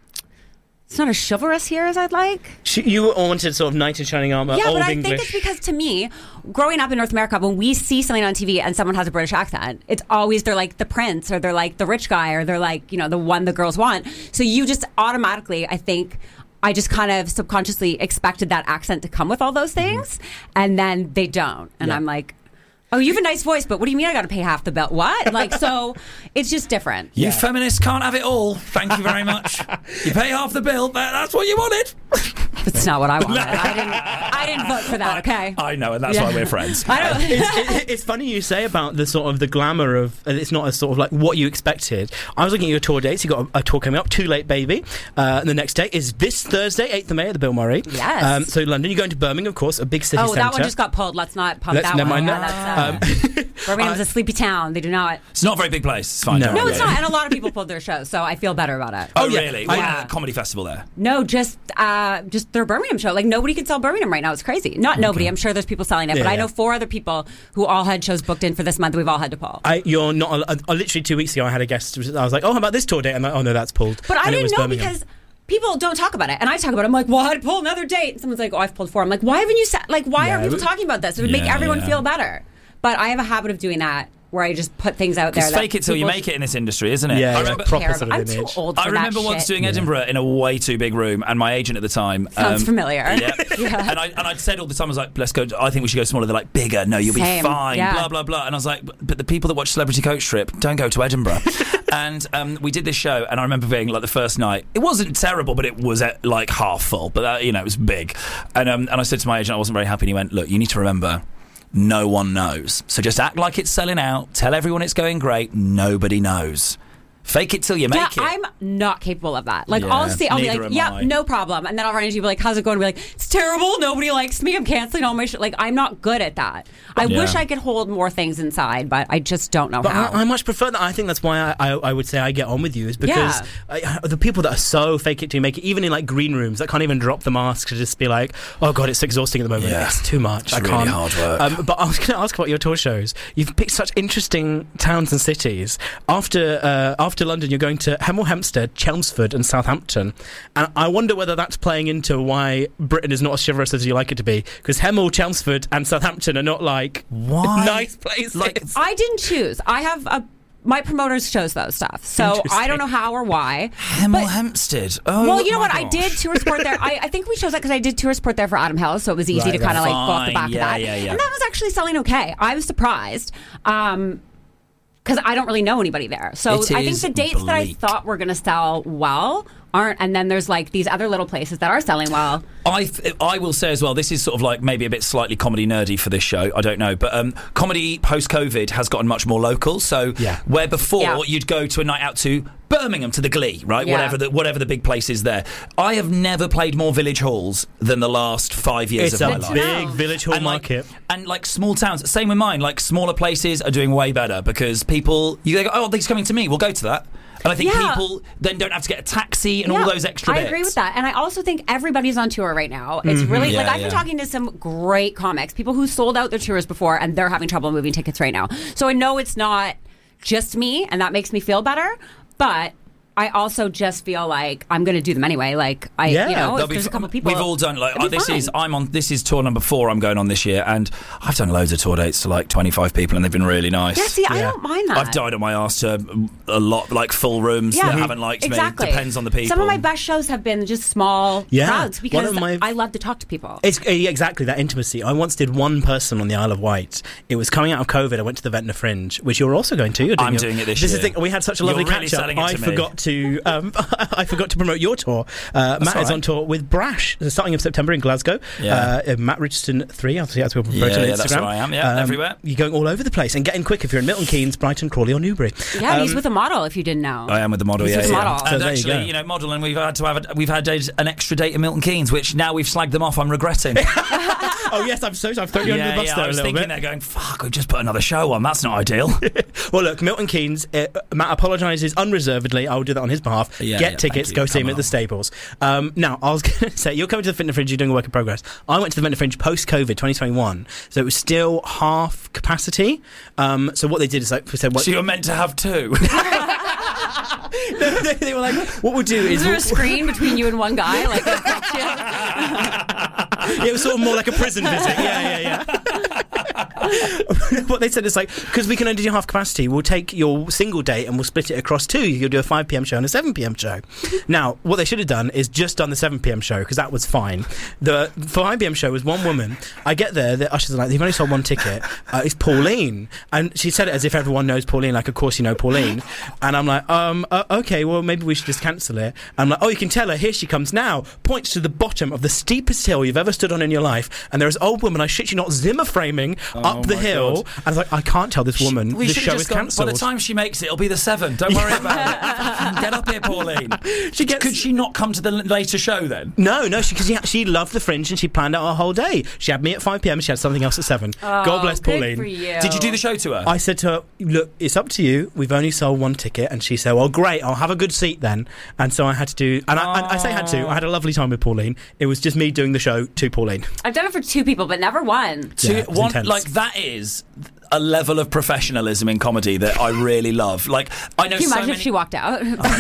as chivalrous here as I'd like. You wanted sort of knight in shining armor, Yeah, old but I English. think it's because to me, growing up in North America, when we see something on TV and someone has a British accent, it's always they're like the prince or they're like the rich guy or they're like, the one the girls want. So you just automatically, I think, I just kind of subconsciously expected that accent to come with all those things, and then they don't. And I'm like, oh, you have a nice voice, but what do you mean I got to pay half the bill? What? Like, so it's just different. You feminists can't have it all. Thank you very much. You pay half the bill. That's what you wanted. That's not what I wanted. I didn't vote for that. Okay. I know, and that's why we're friends. I don't. It's funny you say about the sort of the glamour of, and it's not as sort of like what you expected. I was looking at your tour dates. You got a tour coming up, Too Late Baby. And the next date is this Thursday, 8th of May at the Bill Murray. Yes. So London, you're going to Birmingham, of course, a big city centre. That one just got pulled. Let's not pump that never one. mind Yeah, that. Birmingham's a sleepy town. They do not. It's not a very big place. It's fine. No. don't No, worry. it's not. And a lot of people pulled their shows, so I feel better about it. Oh, really? Yeah. Comedy festival there. No, just their Birmingham show. Like nobody can sell Birmingham right now. It's crazy. Not nobody. I'm sure there's people selling it, but Yeah, I know yeah. 4 other people who all had shows booked in for this month. That we've all had to pull. You're not. Literally 2 weeks ago, I had a guest. I was like, "Oh, how about this tour date?" And I'm like, "Oh no, that's pulled." But I And it didn't was know Birmingham. because people don't talk about it, and I talk about it. I'm like, well, I'd pull another date. And someone's like, oh, I've pulled 4. I'm like, why haven't you said? Like, why Yeah, aren't people but- talking about this? It would make Yeah, everyone yeah. feel better. But I have a habit of doing that where I just put things out there. It's that fake it till you people make it in this industry, isn't it? Yeah, I yeah, remember, proper sort of I'm too image. old for I remember that once shit. doing Edinburgh in a way too big room, and my agent at the time Sounds familiar. Yeah, Yeah. And I'd said all the time, I was like, "Let's go." I think we should go smaller. They're like, "Bigger? No, you'll Same. be fine." Yeah. Blah blah blah. And I was like, "But the people that watch Celebrity Coach Trip don't go to Edinburgh." And we did this show, and I remember being like the first night. It wasn't terrible, but it was like half full. But it was big. And I said to my agent, I wasn't very happy. And he went, "Look, you need to remember." No one knows. So just act like it's selling out. Tell everyone it's going great. Nobody knows. Fake it till you make it. I'm not capable of that. Like, Yeah, I'll be neither like, am yeah, I. no problem. And then I'll run into people like, how's it going? And be like, it's terrible. Nobody likes me. I'm canceling all my shit. Like, I'm not good at that. I Yeah. wish I could hold more things inside, but I just don't know But how. I much prefer that. I think that's why I would say I get on with you is because the people that are so fake it till you make it, even in like green rooms, that can't even drop the mask to just be like, oh god, it's exhausting at the moment. Yeah. It's too much. I It's can't. really hard work. But I was going to ask about your tour shows. You've picked such interesting towns and cities. After London, you're going to Hemel Hempstead, Chelmsford, and Southampton. And I wonder whether that's playing into why Britain is not as chivalrous as you like it to be. Because Hemel, Chelmsford, and Southampton are not like nice places. I didn't choose. I have my promoters chose those stuff, so I don't know how or why. Hemel Hempstead. Oh, well, you know my what? I gosh. did tour support there. I think we chose that because I did tour support there for Adam Hill, so it was easy Right, to kind of right. like go off the back Fine. of that. Yeah, yeah. And that was actually selling okay. I was surprised. Because I don't really know anybody there. So It I think is the dates that I bleak. thought were going to sell well aren't. And then there's like these other little places that are selling well. I will say as well, this is sort of like maybe a bit slightly comedy nerdy for this show, I don't know, but comedy post-COVID has gotten much more local. So where before you'd go to a night out to Birmingham, to the Glee, right? Yeah. Whatever the big place is there. I have never played more village halls than the last 5 years It's of my a life. big village hall market. And like small towns, same with mine, like smaller places are doing way better because people, they go, oh, he's coming to me, we'll go to that. And I think people then don't have to get a taxi and all those extra bits. I agree with that. And I also think everybody's on tour right now. It's really, like, I've been talking to some great comics, people who sold out their tours before, and they're having trouble moving tickets right now. So I know it's not just me, and that makes me feel better, but I also just feel like I'm going to do them anyway. Like if there's a couple people. We've all done this is tour number 4 I'm going on this year, and I've done loads of tour dates to like 25 people, and they've been really nice. Yeah, see, I don't mind that. I've died on my ass to a lot, like full rooms that haven't liked me. Depends on the people. Some of my best shows have been just small crowds because I love to talk to people. It's exactly that intimacy. I once did one person on the Isle of Wight. It was coming out of COVID. I went to the Ventnor Fringe, which you're also going to. I'm doing it this year. Is the thing. We had such a lovely catch up. I forgot to promote your tour. Matt is on tour with Brash, starting in September in Glasgow. Matt Richardson 3. I'll see how to promote it on Instagram. That's where I am. Everywhere. You're going all over the place and getting quick if you're in Milton Keynes, Brighton, Crawley, or Newbury. Yeah, and he's with a model. If you didn't know, I am with the model. He's with a model. And So actually, modeling. We've had an extra date in Milton Keynes, which now we've slagged them off. I'm regretting. Oh yes, I've thrown you under the bus there I was a little thinking bit. they're going, fuck, we've just put another show on. That's not ideal. Well, look, Milton Keynes, Matt apologises unreservedly. I will do that on his behalf. Get tickets, go see him at the Stables. Now, I was going to say, you're coming to the Ventnor Fringe, you're doing a work in progress. I went to the Ventnor Fringe post-COVID 2021, so it was still half capacity. So what they did is so you were meant to have 2. They were like, what we'll do is... Is there a screen between you and one guy? Like, it was sort of more like a prison visit. Yeah. What they said is like, because we can only do half capacity, we'll take your single date and we'll split it across 2. You'll do a 5 p.m. show and a 7 p.m. show. Now, what they should have done is just done the 7 p.m. show, because that was fine. The 5 p.m. show was one woman. I get there, the ushers are like, they've only sold one ticket. It's Pauline. And she said it as if everyone knows Pauline, like, of course you know Pauline. And I'm like, okay, well, maybe we should just cancel it. I'm like, oh, you can tell her, here she comes now. Points to the bottom of the steepest hill you've ever stood on in your life, and there's an old woman, I shit you not, Zimmer framing up the hill. God. And I was like, I can't tell this woman the show is cancelled. By the time she makes it, it'll be the 7. Don't worry about it. Get up here, Pauline. Could she not come to the later show then? No, because she loved the Fringe and she planned out her whole day. She had me at 5 p.m. She had something else at 7. God bless Pauline. For you. Did you do the show to her? I said to her, look, it's up to you. We've only sold one ticket. And she said, well, great, I'll have a good seat then. And so I had to do, and I say had to, I had a lovely time with Pauline. It was just me doing the show to Pauline. I've done it for 2 people, but never one. One, like, that is a level of professionalism in comedy that I really love. Like, I know Can you so imagine many... if she walked out?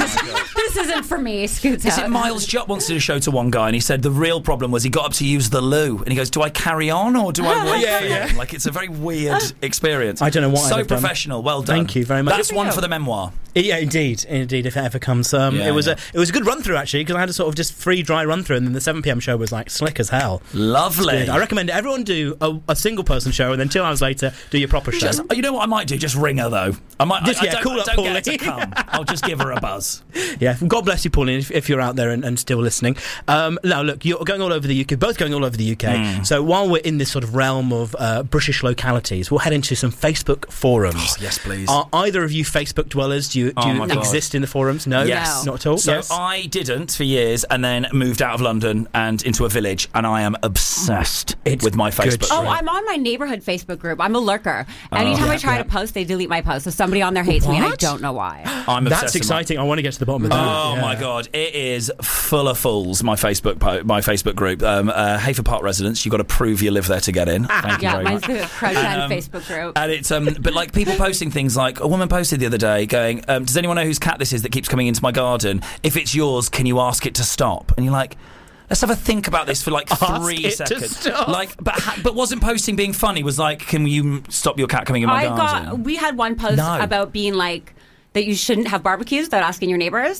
This isn't for me. Scoots Is out. it Miles Jupp once did a show to one guy and he said the real problem was he got up to use the loo and he goes, do I carry on or do I wait for him? Like, it's a very weird experience. I don't know what I'd So have done. professional. Well done. Thank you very much. That's one for the memoir. Yeah, indeed, if it ever comes. It was a good run through actually, because I had a sort of just free dry run through, and then the 7 p.m. show was like slick as hell. Lovely. I recommend everyone do a single person show, and then 2 hours later do your proper show. You know what I might do? Just ring her though. I might. Just, I don't, call I up don't Pauline. get her to come. I'll just give her a buzz. Yeah, God bless you, Pauline, if you're out there and still listening. Now, look, you're going all over the UK, both going all over the UK. So while we're in this sort of realm of British localities, we'll head into some Facebook forums. Oh, yes, please. Are either of you Facebook dwellers? Do you exist in the forums? No? Yes. Not at all? So yes. I didn't for years and then moved out of London and into a village, and I am obsessed with my Facebook Oh, group. I'm on my neighborhood Facebook group. I'm a lurker. Anytime I try to post, they delete my post. So somebody on there hates me, and I don't know why. I'm obsessed. That's exciting. I want to get to the bottom of that. Oh my God, it is full of fools. My Facebook group. Hayford Park residents, you've got to prove you live there to get in. Thank you very mine's much. the Pro-Ten Facebook group. And it's but like people posting things like a woman posted the other day going, does anyone know whose cat this is that keeps coming into my garden? If it's yours, can you ask it to stop? And you're like, let's have a think about this for like 3 seconds. Like, but wasn't posting being funny? Was like, can you stop your cat coming in my garden? We had one post about being like that you shouldn't have barbecues without asking your neighbors.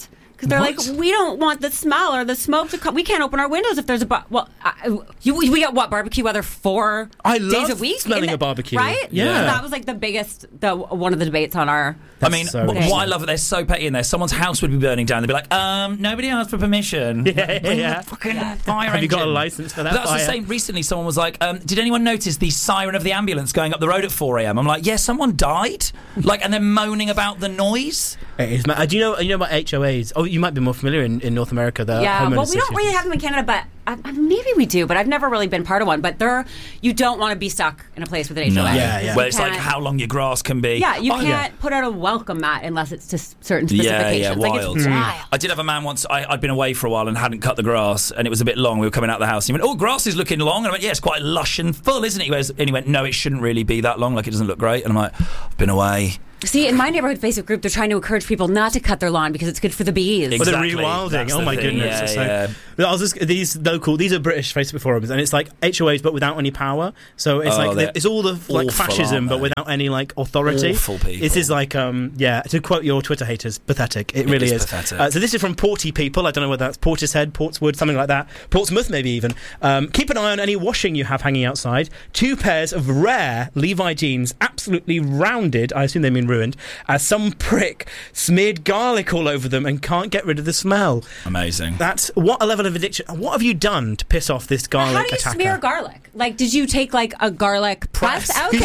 because they're What? like, we don't want the smell or the smoke to come. We can't open our windows if there's a we get what barbecue weather 4 I days love a week, smelling a barbecue. right? Yeah. So that was like the biggest, one of the debates on our. I mean, so what interesting. I love, they're so petty in there. Someone's house would be burning down. They'd be like, nobody asked for permission. Yeah. Bring the fucking fire Have you got a engine." license for that? That's the fire? same. Recently, someone was like, did anyone notice the siren of the ambulance going up the road at 4 a.m.? I'm like, yeah, someone died. And they're moaning about the noise. It is. Do you know about HOAs? Oh, you might be more familiar in North America. The Yeah, homeowners well, we don't association. really have them in Canada, but maybe we do. But I've never really been part of one. But you don't want to be stuck in a place with an HOA. Where it's like can't- how long your grass can be. Yeah, you can't put out a welcome mat unless it's to certain specifications. Yeah, Like, wild. it's wild. I did have a man once. I'd been away for a while and hadn't cut the grass, and it was a bit long. We were coming out of the house, and he went, "Oh, grass is looking long." And I went, "Yeah, it's quite lush and full, isn't it?" And he went, "No, it shouldn't really be that long. Like, it doesn't look great." And I'm like, "I've been away." See, in my neighborhood Facebook group, they're trying to encourage people not to cut their lawn because it's good for the bees. Exactly. For the rewilding. That's Oh the my thing. goodness. Yeah, I was just, these are British Facebook forums, and it's like HOAs but without any power. So it's they're it's all the like awful, fascism aren't but they? without any like authority. Awful people. This is like to quote your Twitter haters, pathetic. It really is. pathetic. So this is from Porty people. I don't know whether that's Portishead, Portswood, something like that. Portsmouth maybe even. Keep an eye on any washing you have hanging outside. 2 pairs of rare Levi jeans, absolutely rounded. I assume they mean ruined. As some prick smeared garlic all over them and can't get rid of the smell. Amazing. That's what a level of addiction. What have you done to piss off this garlic How do you attacker? smear garlic? Like, did you take like a garlic press out there?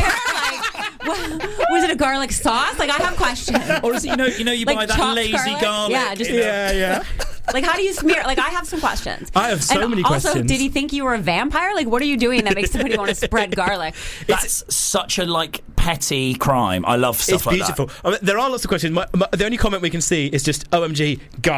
Was it a garlic sauce? Like, I have questions. Or is it, you Like buy that chopped lazy garlic? Yeah, just yeah. Like, how do you smear? Like, I have some questions. I have so And many also, questions. did he think you were a vampire? Like, what are you doing that makes somebody want to spread garlic? That's such a petty crime. I love stuff It's like beautiful. that. I mean, there are lots of questions. The only comment we can see is just "OMG garlic?" ?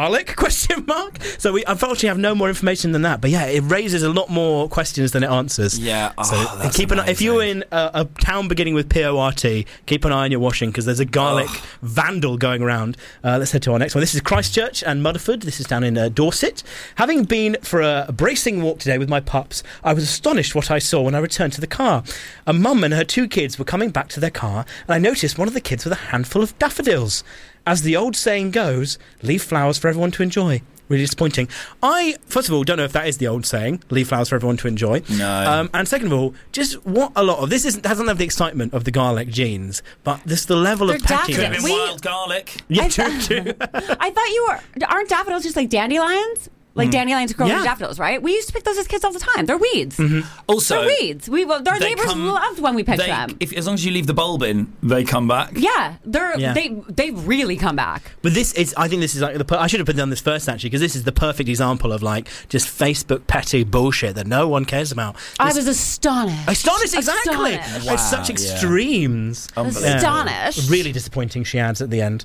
So we unfortunately have no more information than that. But yeah, it raises a lot more questions than it answers. Yeah. So That's keep an eye. If you're in a town beginning with PORT, keep an eye on your washing because there's a garlic vandal going around. Let's head to our next one. This is Christchurch and Mudderford. This is down in Dorset. Having been for a bracing walk today with my pups, I was astonished what I saw when I returned to the car. A mum and her 2 kids were coming back to their car, and I noticed one of the kids with a handful of daffodils. As the old saying goes, leave flowers for everyone to enjoy. Really disappointing. I, first of all, don't know if that is the old saying, leave flowers for everyone to enjoy. No. And second of all, just what a lot of this doesn't have the excitement of the garlic jeans, but this the level of They're pettiness. Could have been wild garlic. Yeah, I true. I thought aren't daffodils just like dandelions? Like dandelions grow into daffodils, right? We used to pick those as kids all the time. They're weeds. Also, they're weeds. Our neighbors loved when we picked them. As long as you leave the bulb in, they come back. Yeah, Yeah. they really come back. But I think this is like I should have put down this first actually because this is the perfect example of like just Facebook petty bullshit that no one cares about. I was astonished. Astonished, exactly. Astonished. It's such extremes. Astonished. Really disappointing. She adds at the end.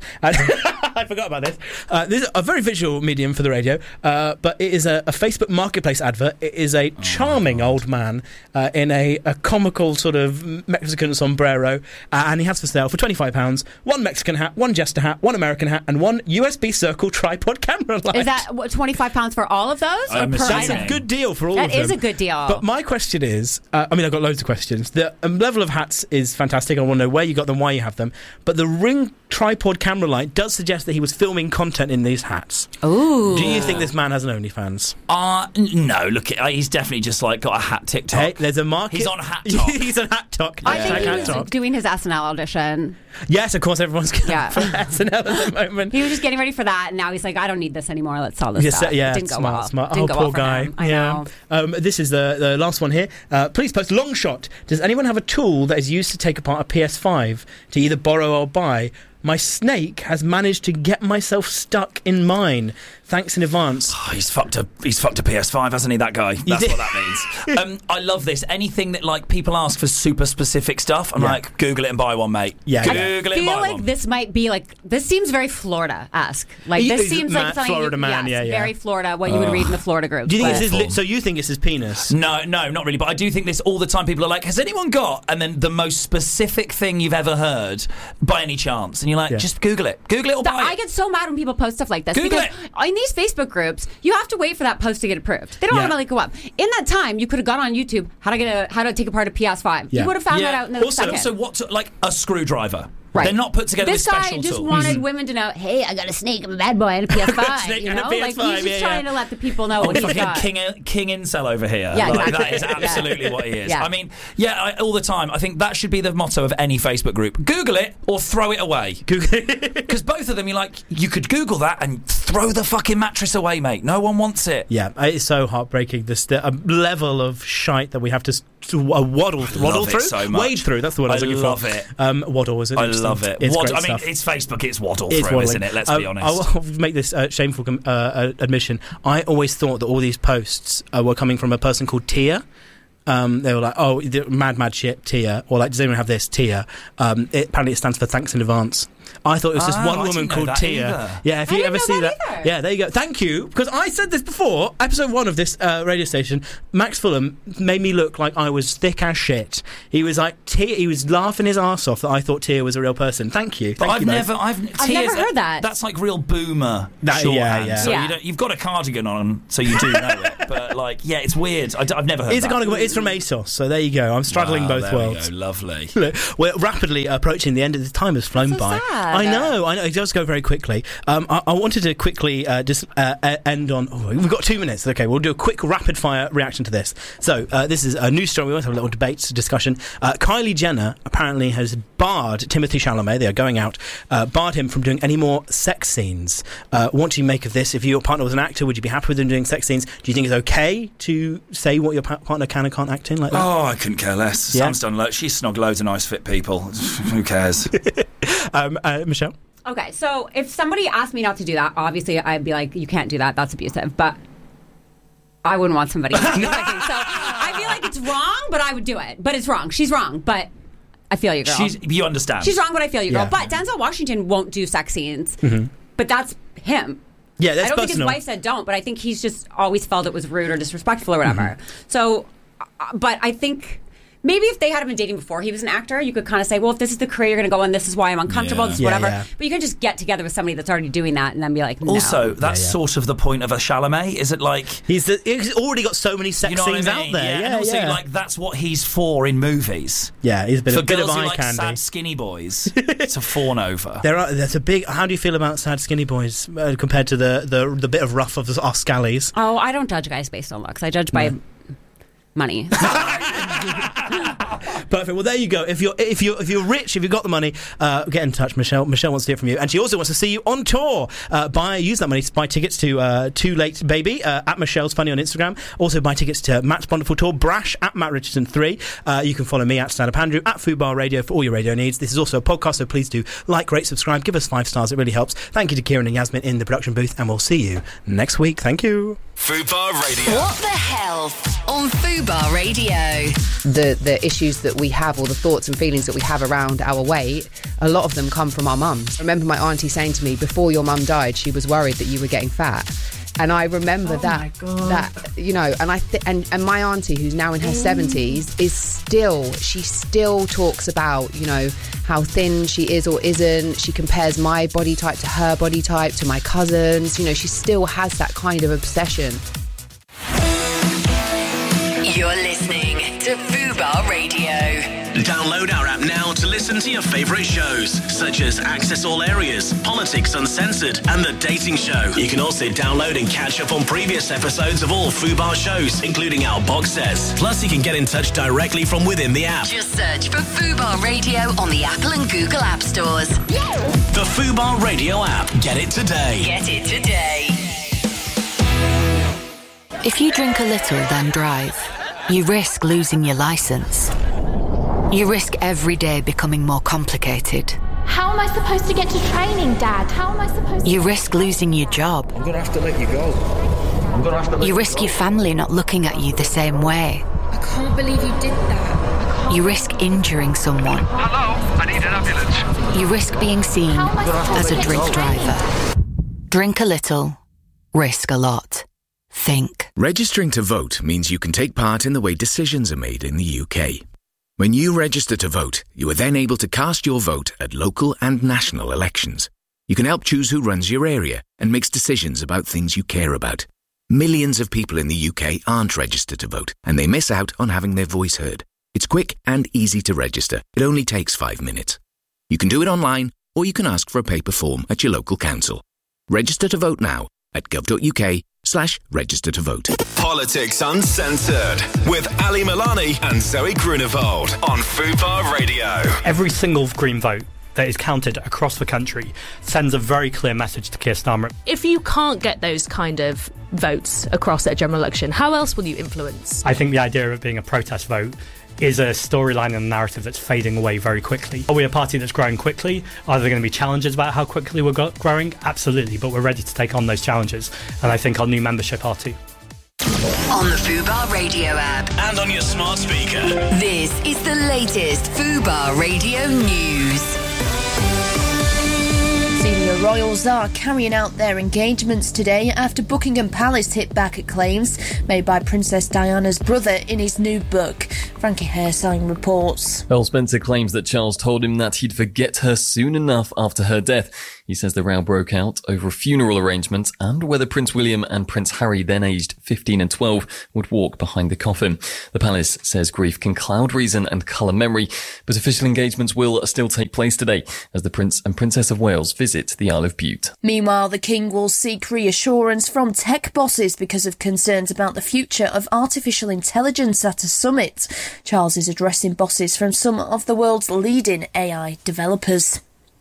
I forgot about this. This is a very visual medium for the radio, but it is a Facebook Marketplace advert. It is a charming old man in a comical sort of Mexican sombrero, and he has for sale for £25 1 Mexican hat, 1 Jester hat, 1 American hat, and 1 USB Circle tripod camera light. Is that what, £25 for all of those? Or per That's item? a good deal for all That of them. is a good deal. But my question is, I've got loads of questions. The level of hats is fantastic. I want to know where you got them, why you have them. But the Ring tripod camera light does suggest that he was filming content in these hats. Ooh. Do you think this man has an OnlyFans? No. Look, he's definitely just got a hat TikTok. Hey, there's a market. He's on Hat Talk. He's on Hat Talk. I think he Hat was Talk. doing his SNL audition. Yes, of course, everyone's going Yeah. for SNL at the moment. He was just getting ready for that, and now he's like, I don't need this anymore. Let's sell this Yes, stuff. yeah, It didn't go smart, well. smart. Didn't Oh, go poor well for guy. him. I know. This is the last one here. Please post long shot. Does anyone have a tool that is used to take apart a PS5 to either borrow or buy? My snake has managed to get myself stuck in mine. Thanks in advance. Oh, he's fucked a PS5, hasn't he? That guy. That's what that means. I love this. Anything that people ask for super specific stuff, I'm like, Google it and buy one, mate. Yeah. Google I it and feel buy like one. this might be this seems very Florida-esque. Like He this is seems like something Florida man, yes, yeah. very Florida. What you would read in the Florida group. Do you think but- so you think it's his penis? No, not really. But I do think this all the time. People are like, has anyone got? And then the most specific thing you've ever heard by any chance. And you're you're like, just Google it. Google it or buy it. I get so mad when people post stuff like this. Google because in these Facebook groups, you have to wait for that post to get approved. They don't automatically go up. In that time, you could have gone on YouTube, how to take apart a PS5. You would have found that out in a second. Also, what's like a screwdriver? Right. They're not put together with special tools. This guy just wanted women to know, hey, I got a snake, I'm a bad boy, and a PS5. You know, like he's just trying to let the people know what he's got. King incel over here. Yeah, like, exactly. That is absolutely what he is. Yeah. I mean, all the time. I think that should be the motto of any Facebook group. Google it or throw it away. Because both of them, you're like, you could Google that and throw the fucking mattress away, mate. No one wants it. Yeah, it's so heartbreaking. The level of shite that we have to waddle through, so much. Wade through. That's the word I was looking for. I love it. Waddle is it? I love it. It's great I mean, stuff. it's Facebook. It's waddle through, isn't it? Let's be honest. I'll make this shameful admission. I always thought that all these posts were coming from a person called Tia. They were like, oh, mad shit, Tia. Or like, does anyone have this, Tia? Apparently it stands for thanks in advance. I thought it was just one woman called Tia. Either. Yeah, if you ever see that. Either. Yeah, there you go. Thank you. Because I said this before, episode 1 of this radio station, Max Fulham made me look like I was thick as shit. He was like, Tia, he was laughing his arse off that I thought Tia was a real person. Thank you. But I've never heard that. That's like real boomer shorthand. Yeah. So you've got a cardigan on, so you do know it. But like, yeah, it's weird. I've never heard It's that. a cardigan, it's from ASOS, so there you go. I'm straddling both worlds. We go. Lovely. Look, we're rapidly approaching the end of the time has flown by. Sad. I know. It does go very quickly. I wanted to quickly just end on. Oh, we've got 2 minutes. Okay, we'll do a quick rapid fire reaction to this. So this is a news story. We want to have a little debate discussion. Kylie Jenner apparently has barred Timothée Chalamet. They are going out. Barred him from doing any more sex scenes. What do you make of this? If your partner was an actor, would you be happy with them doing sex scenes? Do you think it's okay to say what your partner can and can't act in like that? Oh, I couldn't care less. Yeah. Sam's done she's snogged loads of nice fit people. Who cares? Michelle? Okay, so if somebody asked me not to do that, obviously I'd be like, you can't do that, that's abusive. But I wouldn't want somebody. So I feel like it's wrong, but I would do it. But it's wrong. She's wrong, but I feel you, girl. You understand. She's wrong, but I feel you, girl. Yeah. But Denzel Washington won't do sex scenes. Mm-hmm. But that's him. Yeah, that's I don't personal. think his wife said don't, but I think he's just always felt it was rude or disrespectful or whatever. Mm-hmm. So, but I think maybe if they had been dating before he was an actor, you could kind of say, well, if this is the career you're going to go in, this is why I'm uncomfortable, this is whatever. Yeah. But you can just get together with somebody that's already doing that and then be like, no. Also, that's sort of the point of a Chalamet. Is it like he's already got so many sex scenes out there? Yeah, and also, like that's what he's for in movies. Yeah, he's been for a bit girls of who eye like candy. Sad skinny boys. It's a fawn over. There's a big. How do you feel about sad skinny boys compared to the bit of rough of our scallies? Oh, I don't judge guys based on looks. I judge by money. Perfect. Well, there you go. If you're rich, if you've got the money, get in touch. Michelle wants to hear from you, and she also wants to see you on tour. Use that money to buy tickets to Too Late Baby at Michelle's Funny on Instagram. Also buy tickets to Matt's Wonderful Tour, Brash at Matt Richardson 3. You can follow me at Stand Up Andrew at Fubar Radio for all your radio needs. This is also a podcast, so please do like, rate, subscribe, give us 5 stars. It really helps. Thank you to Kieran and Yasmin in the production booth, and we'll see you next week. Thank you. Fubar Radio. What the health on Fubar Radio. The issues that we have, or the thoughts and feelings that we have around our weight, a lot of them come from our mums. I remember my auntie saying to me, before your mum died, she was worried that you were getting fat. And I remember that you know, and and my auntie, who's now in her 70s, she still talks about, you know, how thin she is or isn't. She compares my body type to her body type, to my cousins. You know, she still has that kind of obsession. You're listening to Fubar Radio. Download our app now to listen to your favourite shows, such as Access All Areas, Politics Uncensored, and The Dating Show. You can also download and catch up on previous episodes of all Fubar shows, including our box sets. Plus, you can get in touch directly from within the app. Just search for Fubar Radio on the Apple and Google App Stores. The Fubar Radio app. Get it today. Get it today. If you drink a little, then drive, you risk losing your license. You risk every day becoming more complicated. How am I supposed to get to training, Dad? How am I supposed to... You risk losing your job. I'm going to have to let you go. You risk your family not looking at you the same way. I can't believe you did that. You risk injuring someone. Hello, I need an ambulance. You risk being seen as a drink driver. Drink a little, risk a lot. Think. Registering to vote means you can take part in the way decisions are made in the UK. When you register to vote, you are then able to cast your vote at local and national elections. You can help choose who runs your area and makes decisions about things you care about. Millions of people in the UK aren't registered to vote, and they miss out on having their voice heard. It's quick and easy to register. It only takes 5 minutes. You can do it online, or you can ask for a paper form at your local council. Register to vote now at gov.uk/register to vote. Politics Uncensored with Ali Milani and Zoe Grunewald on Fubar Radio. Every single Green vote that is counted across the country sends a very clear message to Keir Starmer. If you can't get those kind of votes across at a general election, how else will you influence? I think the idea of it being a protest vote is a storyline and a narrative that's fading away very quickly. Are we a party that's growing quickly? Are there going to be challenges about how quickly we're growing? Absolutely, but we're ready to take on those challenges, and I think our new membership are too. On the Fubar Radio app. And on your smart speaker. This is the latest Fubar Radio news. Senior royals are carrying out their engagements today after Buckingham Palace hit back at claims made by Princess Diana's brother in his new book. Frankie Haresine reports. Earl Spencer claims that Charles told him that he'd forget her soon enough after her death. He says the row broke out over funeral arrangements and whether Prince William and Prince Harry, then aged 15 and 12, would walk behind the coffin. The palace says grief can cloud reason and colour memory, but official engagements will still take place today as the Prince and Princess of Wales visit the Isle of Bute. Meanwhile, the King will seek reassurance from tech bosses because of concerns about the future of artificial intelligence at a summit. Charles is addressing bosses from some of the world's leading AI developers.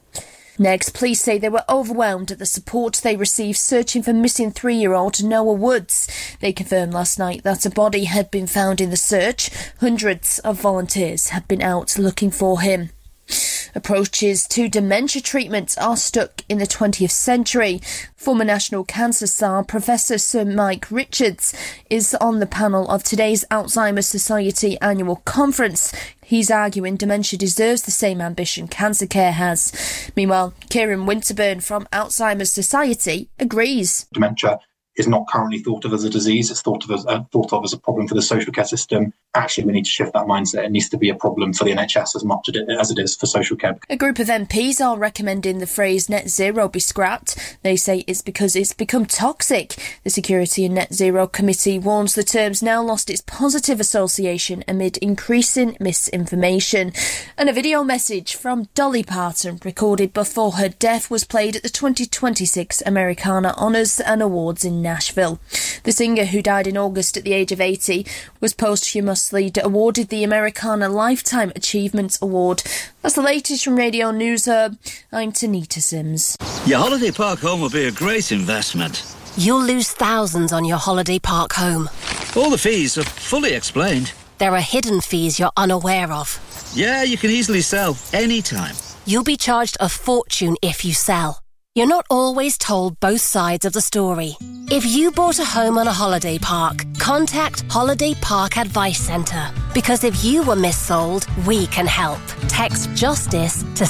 Next, police say they were overwhelmed at the support they received searching for missing 3-year-old Noah Woods. They confirmed last night that a body had been found in the search. Hundreds of volunteers have been out looking for him. Approaches to dementia treatment are stuck in the 20th century. Former National Cancer Star Professor Sir Mike Richards is on the panel of today's Alzheimer's Society annual conference. He's arguing dementia deserves the same ambition cancer care has. Meanwhile, Kieran Winterburn from Alzheimer's Society agrees. Dementia is not currently thought of as a disease. It's thought of as a problem for the social care system. Actually, we need to shift that mindset. It needs to be a problem for the NHS as much as it is for social care. A group of MPs are recommending the phrase net zero be scrapped. They say it's because it's become toxic. The Security and Net Zero Committee warns the term's now lost its positive association amid increasing misinformation. And a video message from Dolly Parton recorded before her death was played at the 2026 Americana Honours and Awards in Nashville. The singer, who died in August at the age of 80, was posthumously awarded the Americana Lifetime Achievement Award. That's the latest from Radio News Hub. I'm Tanita Sims. Your holiday park home will be a great investment. You'll lose thousands on your holiday park home. All the fees are fully explained. There are hidden fees you're unaware of. Yeah, you can easily sell anytime. You'll be charged a fortune if you sell. You're not always told both sides of the story. If you bought a home on a holiday park, contact Holiday Park Advice Centre. Because if you were missold, we can help. Text JUSTICE to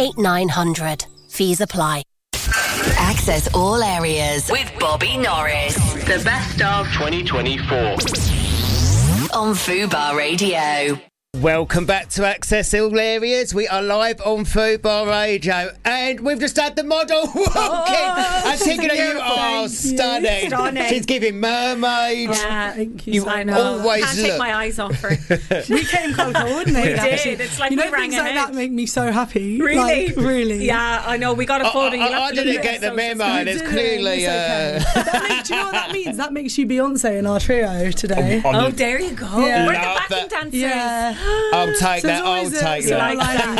78900. Fees apply. Access all areas with Bobby Norris. The best of 2024. On Fubar Radio. Welcome back to Access All Areas. We are live on Fubar Radio, and we've just had the model walking. Antigone, you are stunning. She's giving mermaid. Yeah, thank you. You I know. always Can't look. take my eyes off her. We came close, wouldn't we? We did. Actually. It's like you we know, rang things like ahead. that make me so happy. Really, Like, really. Yeah, I know. We got a photo. I didn't get the memo, and it's clearly. Do you know what that means? That makes you Beyonce in our trio today. Oh, there you go. Yeah. We're the Love backing dancers. Yeah. I'll take that. I'll take that.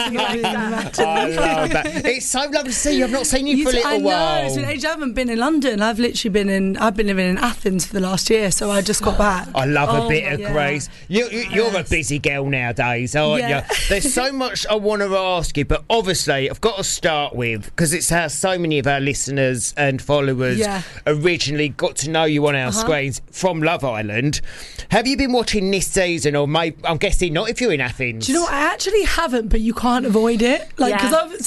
I love that. It's so lovely to see you. I've not seen you for a little while. It's been ages. I haven't been in London. I've literally been living in Athens for the last year, so I just got back. I love a bit of Grace. You're a busy girl nowadays, aren't you? There's so much I want to ask you, but obviously I've got to start with, because it's how so many of our listeners and followers originally got to know you on our screens from Love Island. Have you been watching this season, or maybe, I'm guessing not if you're in Athens? Do you know what? I actually haven't, but you can't avoid it. Like, because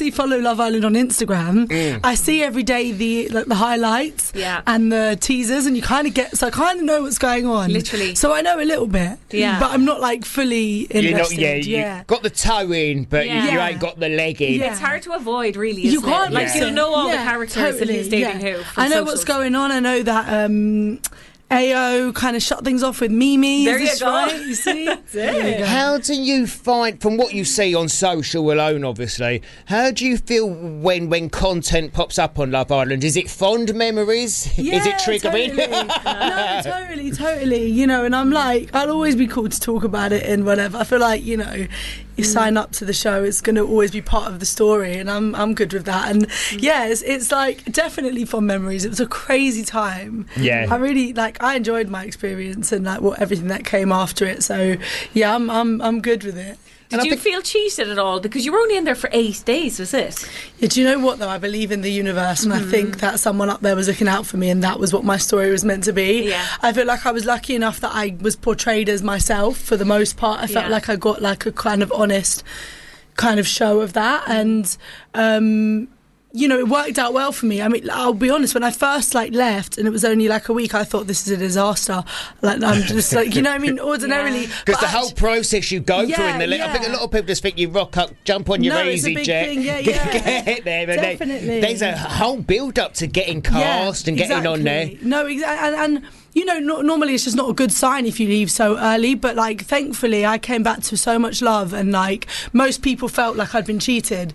obviously follow Love Island on Instagram. I see every day the highlights and the teasers, and you kind of get. So I kind of know what's going on. Literally. So I know a little bit. Yeah. But I'm not like fully invested. You got the toe in, but you ain't got the leg in. It's hard to avoid, really. Isn't You can't it? Like you'll know all the characters and who's dating who. I know what's going on. I know that. AO kind of shut things off with Mimi. There you go. Right? You see? How do you find, from what you see on social alone, obviously, how do you feel when content pops up on Love Island? Is it fond memories? Yeah, is it triggering? Totally. No, totally. You know, and I'm like, I'll always be cool to talk about it and whatever. I feel like, you know, you sign up to the show, it's going to always be part of the story, and I'm good with that. And it's like definitely fond memories. It was a crazy time. Yeah, I really I enjoyed my experience and everything that came after it. So yeah, I'm good with it. Did you feel cheated at all? Because you were only in there for 8 days, was it? Yeah, do you know what, though? I believe in the universe, and I think that someone up there was looking out for me, and that was what my story was meant to be. Yeah. I feel like I was lucky enough that I was portrayed as myself for the most part. I felt like I got like a kind of honest kind of show of that, and you know, it worked out well for me. I mean, I'll be honest, when I first left and it was only like a week, I thought this is a disaster. Like, I'm just like, you know what I mean? Ordinarily. Because the whole process you go through in the I think a lot of people just think you rock up, jump on your EasyJet, get there. Definitely. There's a whole build up to getting cast and getting on there. No, exactly. And you know, normally it's just not a good sign if you leave so early, but thankfully I came back to so much love, and most people felt like I'd been cheated,